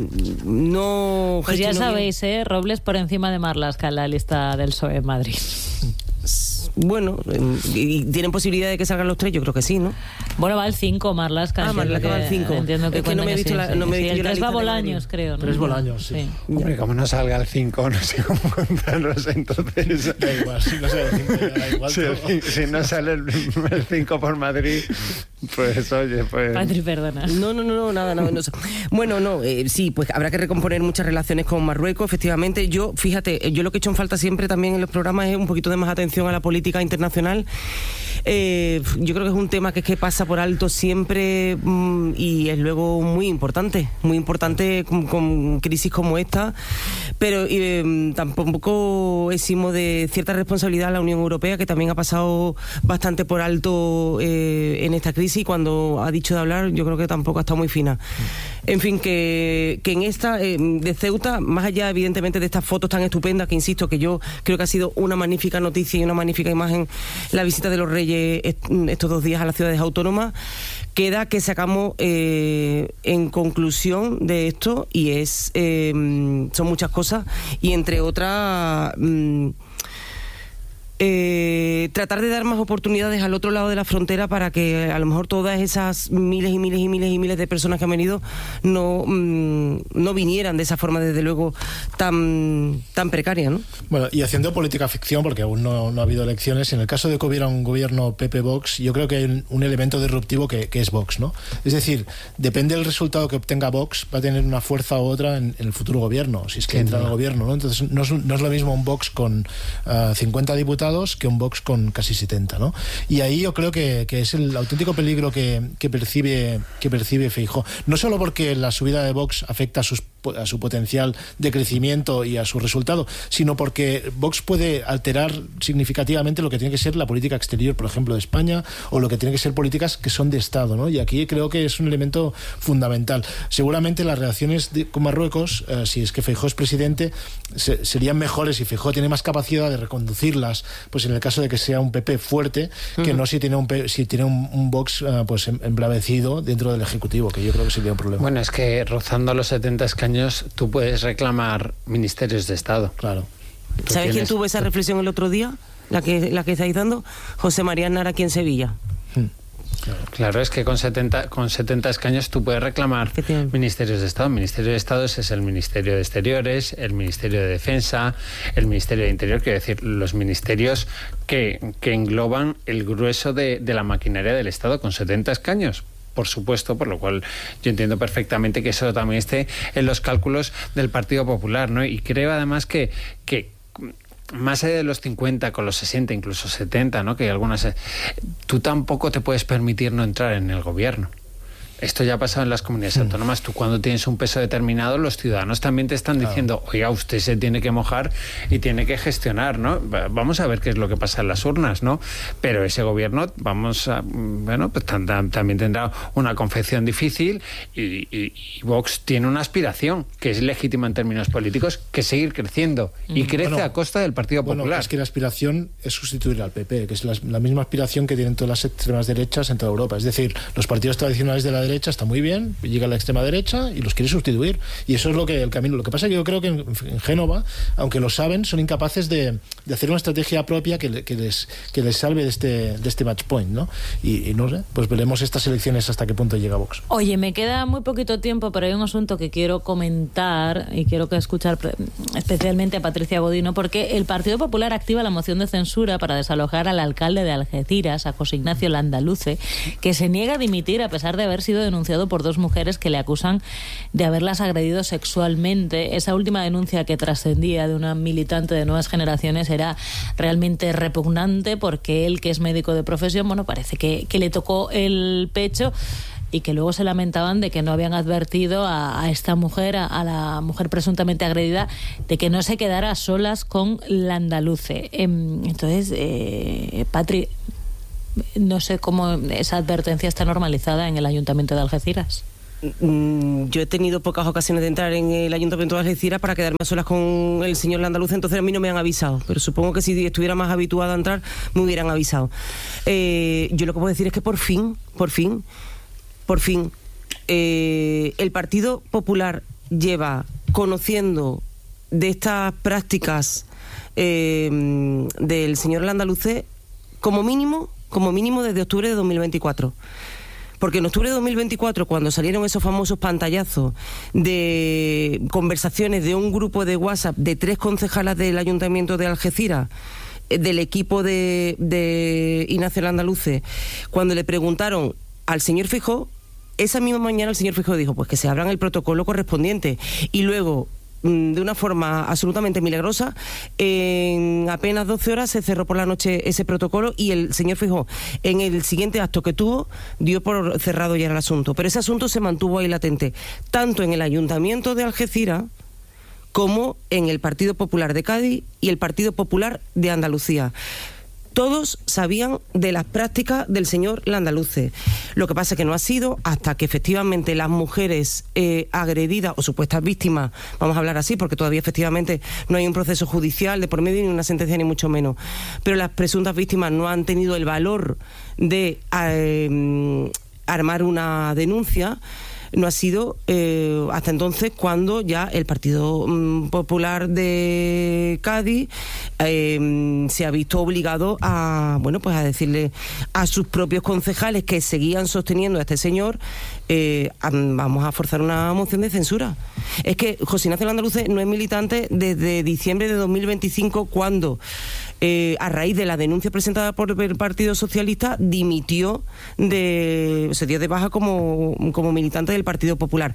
no... Pues ya sabéis, ¿eh? Robles por encima de Marlaska en la lista del P S O E en Madrid. Bueno, ¿y tienen posibilidad de que salgan los tres? Yo creo que sí, ¿no? Bueno, va el cinco, Marlaska. Ah, Marlaska va el cinco. Entiendo que, es que no me he visto la, no me he sí, visto el la tres va lista Bolaños, creo, ¿no? Tres Bolaños, sí. sí. Hombre, como no salga el cinco, no sé cómo contarlos entonces. Da igual, si no sale el cinco, da igual. Si, el, si no sale el cinco por Madrid, pues oye, pues... Patri, perdona. No, no, no, no nada, nada. No. Bueno, no, eh, sí, pues habrá que recomponer muchas relaciones con Marruecos, efectivamente. Yo, fíjate, yo lo que he hecho en falta siempre también en los programas es un poquito de más atención a la política internacional. Eh, yo creo que es un tema que es que pasa por alto siempre mmm, y es luego muy importante, muy importante con, con crisis como esta, pero eh, tampoco eximo de cierta responsabilidad a la Unión Europea, que también ha pasado bastante por alto eh, en esta crisis, y cuando ha dicho de hablar yo creo que tampoco ha estado muy fina. En fin, que, que en esta eh, de Ceuta, más allá evidentemente de estas fotos tan estupendas, que insisto que yo creo que ha sido una magnífica noticia y una magnífica imagen la visita de los Reyes estos dos días a las ciudades autónomas, queda que sacamos eh, en conclusión de esto, y es eh, son muchas cosas, y entre otras mm, Eh, tratar de dar más oportunidades al otro lado de la frontera para que a lo mejor todas esas miles y miles y miles y miles de personas que han venido no, mmm, no vinieran de esa forma, desde luego, tan, tan precaria, ¿no? Bueno, y haciendo política ficción, porque aún no, no ha habido elecciones, en el caso de que hubiera un gobierno P P-Vox, yo creo que hay un, un elemento disruptivo que, que es Vox, ¿no? Es decir, depende del resultado que obtenga Vox, va a tener una fuerza u otra en, en el futuro gobierno, si es que sí, entra no. al gobierno, ¿no? Entonces no es, no es lo mismo un Vox con uh, cincuenta diputados que un Vox con casi setenta, ¿no? Y ahí yo creo que, que es el auténtico peligro que, que percibe que percibe Feijóo. No solo porque la subida de Vox afecta a sus a su potencial de crecimiento y a su resultado, sino porque Vox puede alterar significativamente lo que tiene que ser la política exterior, por ejemplo, de España, o lo que tiene que ser políticas que son de Estado, ¿no? Y aquí creo que es un elemento fundamental. Seguramente las relaciones de, con Marruecos, eh, si es que Feijóo es presidente, se, serían mejores, y Feijóo tiene más capacidad de reconducirlas, pues en el caso de que sea un P P fuerte, uh-huh. que no si tiene un si tiene un, un Vox uh, pues embravecido dentro del Ejecutivo, que yo creo que sería un problema. Bueno, es que rozando los setenta escaños tú puedes reclamar ministerios de Estado. Claro. ¿Sabes tienes... quién tuvo esa reflexión el otro día? La que, la que estáis dando. José María Aznar aquí en Sevilla. Hmm. Claro. claro, es que con setenta, con setenta escaños tú puedes reclamar ministerios de Estado. El Ministerio de Estado es el Ministerio de Exteriores, el Ministerio de Defensa, el Ministerio de Interior, quiero decir, los ministerios que, que engloban el grueso de, de la maquinaria del Estado con setenta escaños. Por supuesto, por lo cual yo entiendo perfectamente que eso también esté en los cálculos del Partido Popular, ¿no? Y creo además que, que más allá de los cincuenta, con los sesenta, incluso setenta, ¿no? Que hay algunas, tú tampoco te puedes permitir no entrar en el gobierno. Esto ya ha pasado en las comunidades sí. autónomas. Tú cuando tienes un peso determinado, los ciudadanos también te están claro. diciendo, oiga, usted se tiene que mojar y tiene que gestionar, ¿no? Vamos a ver qué es lo que pasa en las urnas, ¿no? Pero ese gobierno, vamos a, bueno, pues también tendrá una confección difícil, y, y, y Vox tiene una aspiración que es legítima en términos políticos, que es seguir creciendo, y crece bueno, a costa del Partido Popular. Bueno, es que la aspiración es sustituir al P P, que es la, la misma aspiración que tienen todas las extremas derechas en toda Europa. Es decir, los partidos tradicionales de la derecha está muy bien, llega la extrema derecha y los quiere sustituir. Y eso es lo que el camino. Lo que pasa es que yo creo que en, en Génova, aunque lo saben, son incapaces de, de hacer una estrategia propia que, que, les, que les salve de este, de este match point, ¿no? Y, y no sé, pues veremos estas elecciones hasta qué punto llega Vox. Oye, me queda muy poquito tiempo, pero hay un asunto que quiero comentar y quiero que escuchar especialmente a Patricia Godino, porque el Partido Popular activa la moción de censura para desalojar al alcalde de Algeciras, a José Ignacio Landaluce, que se niega a dimitir a pesar de haber sido denunciado por dos mujeres que le acusan de haberlas agredido sexualmente. Esa última denuncia que trascendía de una militante de Nuevas Generaciones era realmente repugnante, porque él, que es médico de profesión, bueno, parece que, que le tocó el pecho, y que luego se lamentaban de que no habían advertido a, a esta mujer, a, a la mujer presuntamente agredida, de que no se quedara a solas con Landaluce. Entonces, eh, Patri, no sé cómo esa advertencia está normalizada en el Ayuntamiento de Algeciras. Yo he tenido pocas ocasiones de entrar en el Ayuntamiento de Algeciras para quedarme a solas con el señor Landaluce, entonces a mí no me han avisado, pero supongo que si estuviera más habituada a entrar me hubieran avisado. Eh, yo lo que puedo decir es que por fin, por fin, por fin, eh, el Partido Popular lleva conociendo de estas prácticas eh, del señor Landaluce como mínimo, como mínimo desde octubre de dos mil veinticuatro. Porque en octubre de dos mil veinticuatro, cuando salieron esos famosos pantallazos de conversaciones de un grupo de WhatsApp de tres concejalas del Ayuntamiento de Algeciras, del equipo de, de Ignacio Landaluce, cuando le preguntaron al señor Feijóo, esa misma mañana el señor Feijóo dijo pues que se abran el protocolo correspondiente, y luego, de una forma absolutamente milagrosa, en apenas doce horas se cerró por la noche ese protocolo, y el señor Feijóo, en el siguiente acto que tuvo, dio por cerrado ya el asunto. Pero ese asunto se mantuvo ahí latente, tanto en el Ayuntamiento de Algeciras como en el Partido Popular de Cádiz y el Partido Popular de Andalucía. Todos sabían de las prácticas del señor Landaluce. Lo que pasa es que no ha sido hasta que efectivamente las mujeres eh, agredidas o supuestas víctimas, vamos a hablar así porque todavía efectivamente no hay un proceso judicial de por medio ni una sentencia ni mucho menos, pero las presuntas víctimas no han tenido el valor de eh, armar una denuncia. No ha sido eh, hasta entonces cuando ya el Partido mm, Popular de Cádiz eh, se ha visto obligado a, bueno, pues a decirle a sus propios concejales que seguían sosteniendo a este señor, eh, a, vamos a forzar una moción de censura. Es que José Ignacio Landaluce no es militante desde diciembre de dos mil veinticinco, cuando Eh, a raíz de la denuncia presentada por el Partido Socialista, dimitió, de, se dio de baja como, como militante del Partido Popular.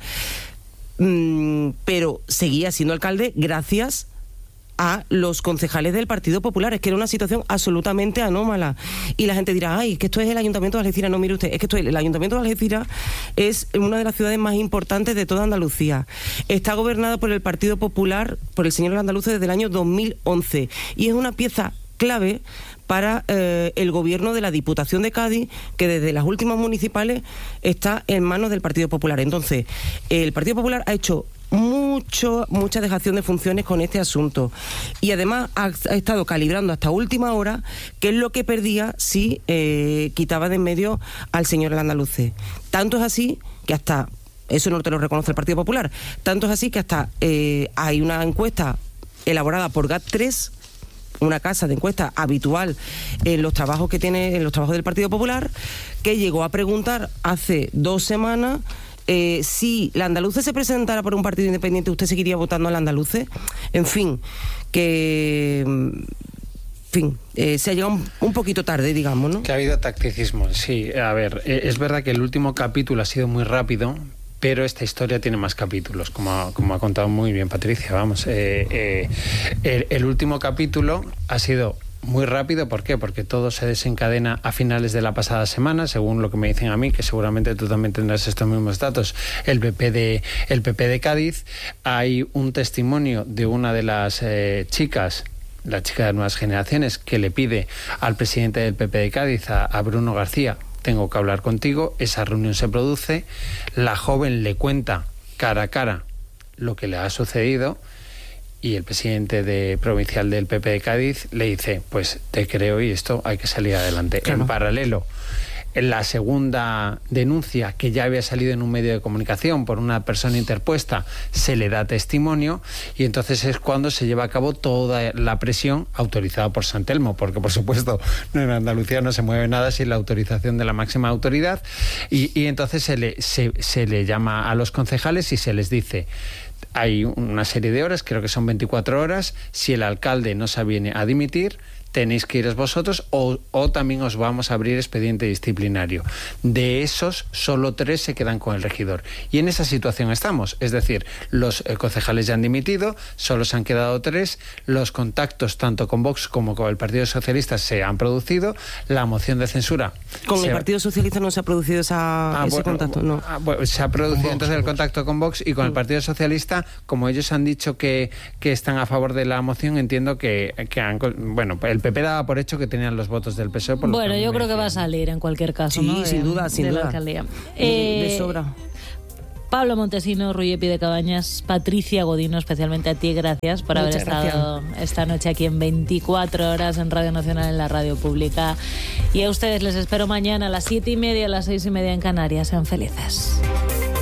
Mm, pero seguía siendo alcalde gracias a los concejales del Partido Popular. Es que era una situación absolutamente anómala. Y la gente dirá, ay, que esto es el Ayuntamiento de Algeciras. No, mire usted, es que esto es, el Ayuntamiento de Algeciras es una de las ciudades más importantes de toda Andalucía. Está gobernada por el Partido Popular, por el señor Landaluce, desde el año dos mil once. Y es una pieza clave para eh, el gobierno de la Diputación de Cádiz, que desde las últimas municipales está en manos del Partido Popular. Entonces, el Partido Popular ha hecho mucho, mucha dejación de funciones con este asunto, y además ha, ha estado calibrando hasta última hora qué es lo que perdía si eh, quitaba de en medio al señor Landaluce. Tanto es así que hasta, eso no te lo reconoce el Partido Popular, tanto es así que hasta eh, hay una encuesta elaborada por GAT tres, una casa de encuesta habitual en los trabajos que tiene, en los trabajos del Partido Popular, que llegó a preguntar hace dos semanas eh, si Landaluce se presentara por un partido independiente, ¿usted seguiría votando a Landaluce? En fin, que... En fin, eh, se ha llegado un, un poquito tarde, digamos, ¿no? Que ha habido tacticismo, sí. A ver, eh, es verdad que el último capítulo ha sido muy rápido, pero esta historia tiene más capítulos, como ha, como ha contado muy bien Patricia. Vamos, eh, eh, el, el último capítulo ha sido muy rápido. ¿Por qué? Porque todo se desencadena a finales de la pasada semana, según lo que me dicen a mí, que seguramente tú también tendrás estos mismos datos. El P P de, el P P de Cádiz, hay un testimonio de una de las eh, chicas, la chica de Nuevas Generaciones, que le pide al presidente del P P de Cádiz, a, a Bruno García, tengo que hablar contigo. Esa reunión se produce, la joven le cuenta cara a cara lo que le ha sucedido, y el presidente de, provincial del P P de Cádiz le dice, pues te creo y esto hay que salir adelante. Claro. En paralelo, en la segunda denuncia, que ya había salido en un medio de comunicación por una persona interpuesta, se le da testimonio, y entonces es cuando se lleva a cabo toda la presión autorizada por San Telmo, porque por supuesto en Andalucía no se mueve nada sin la autorización de la máxima autoridad, y, y entonces se le, se, se le llama a los concejales y se les dice: hay una serie de horas, creo que son veinticuatro horas, si el alcalde no se viene a dimitir, tenéis que iros vosotros o, o también os vamos a abrir expediente disciplinario. De esos, solo tres se quedan con el regidor. Y en esa situación estamos. Es decir, los eh, concejales ya han dimitido, solo se han quedado tres, los contactos tanto con Vox como con el Partido Socialista se han producido, la moción de censura... ¿Con se... el Partido Socialista no se ha producido esa, ah, ese bueno, contacto? No. Ah, bueno, se ha producido Vox, entonces el Vox. contacto con Vox, y con el Partido Socialista, como ellos han dicho que, que están a favor de la moción, entiendo que, que han... Bueno, el P P daba por hecho que tenían los votos del P S O E. Por bueno, yo creo que va a decían. salir en cualquier caso, Sí, ¿no? De, sin duda, sin de la duda. alcaldía. Eh, Eh, de sobra. Pablo Montesino, Ruyepi de Cabañas, Patricia Godino, especialmente a ti, gracias por Muchas haber estado esta noche aquí en veinticuatro horas en Radio Nacional, en la radio pública. Y a ustedes les espero mañana a las siete y media, a las seis y media en Canarias. Sean felices.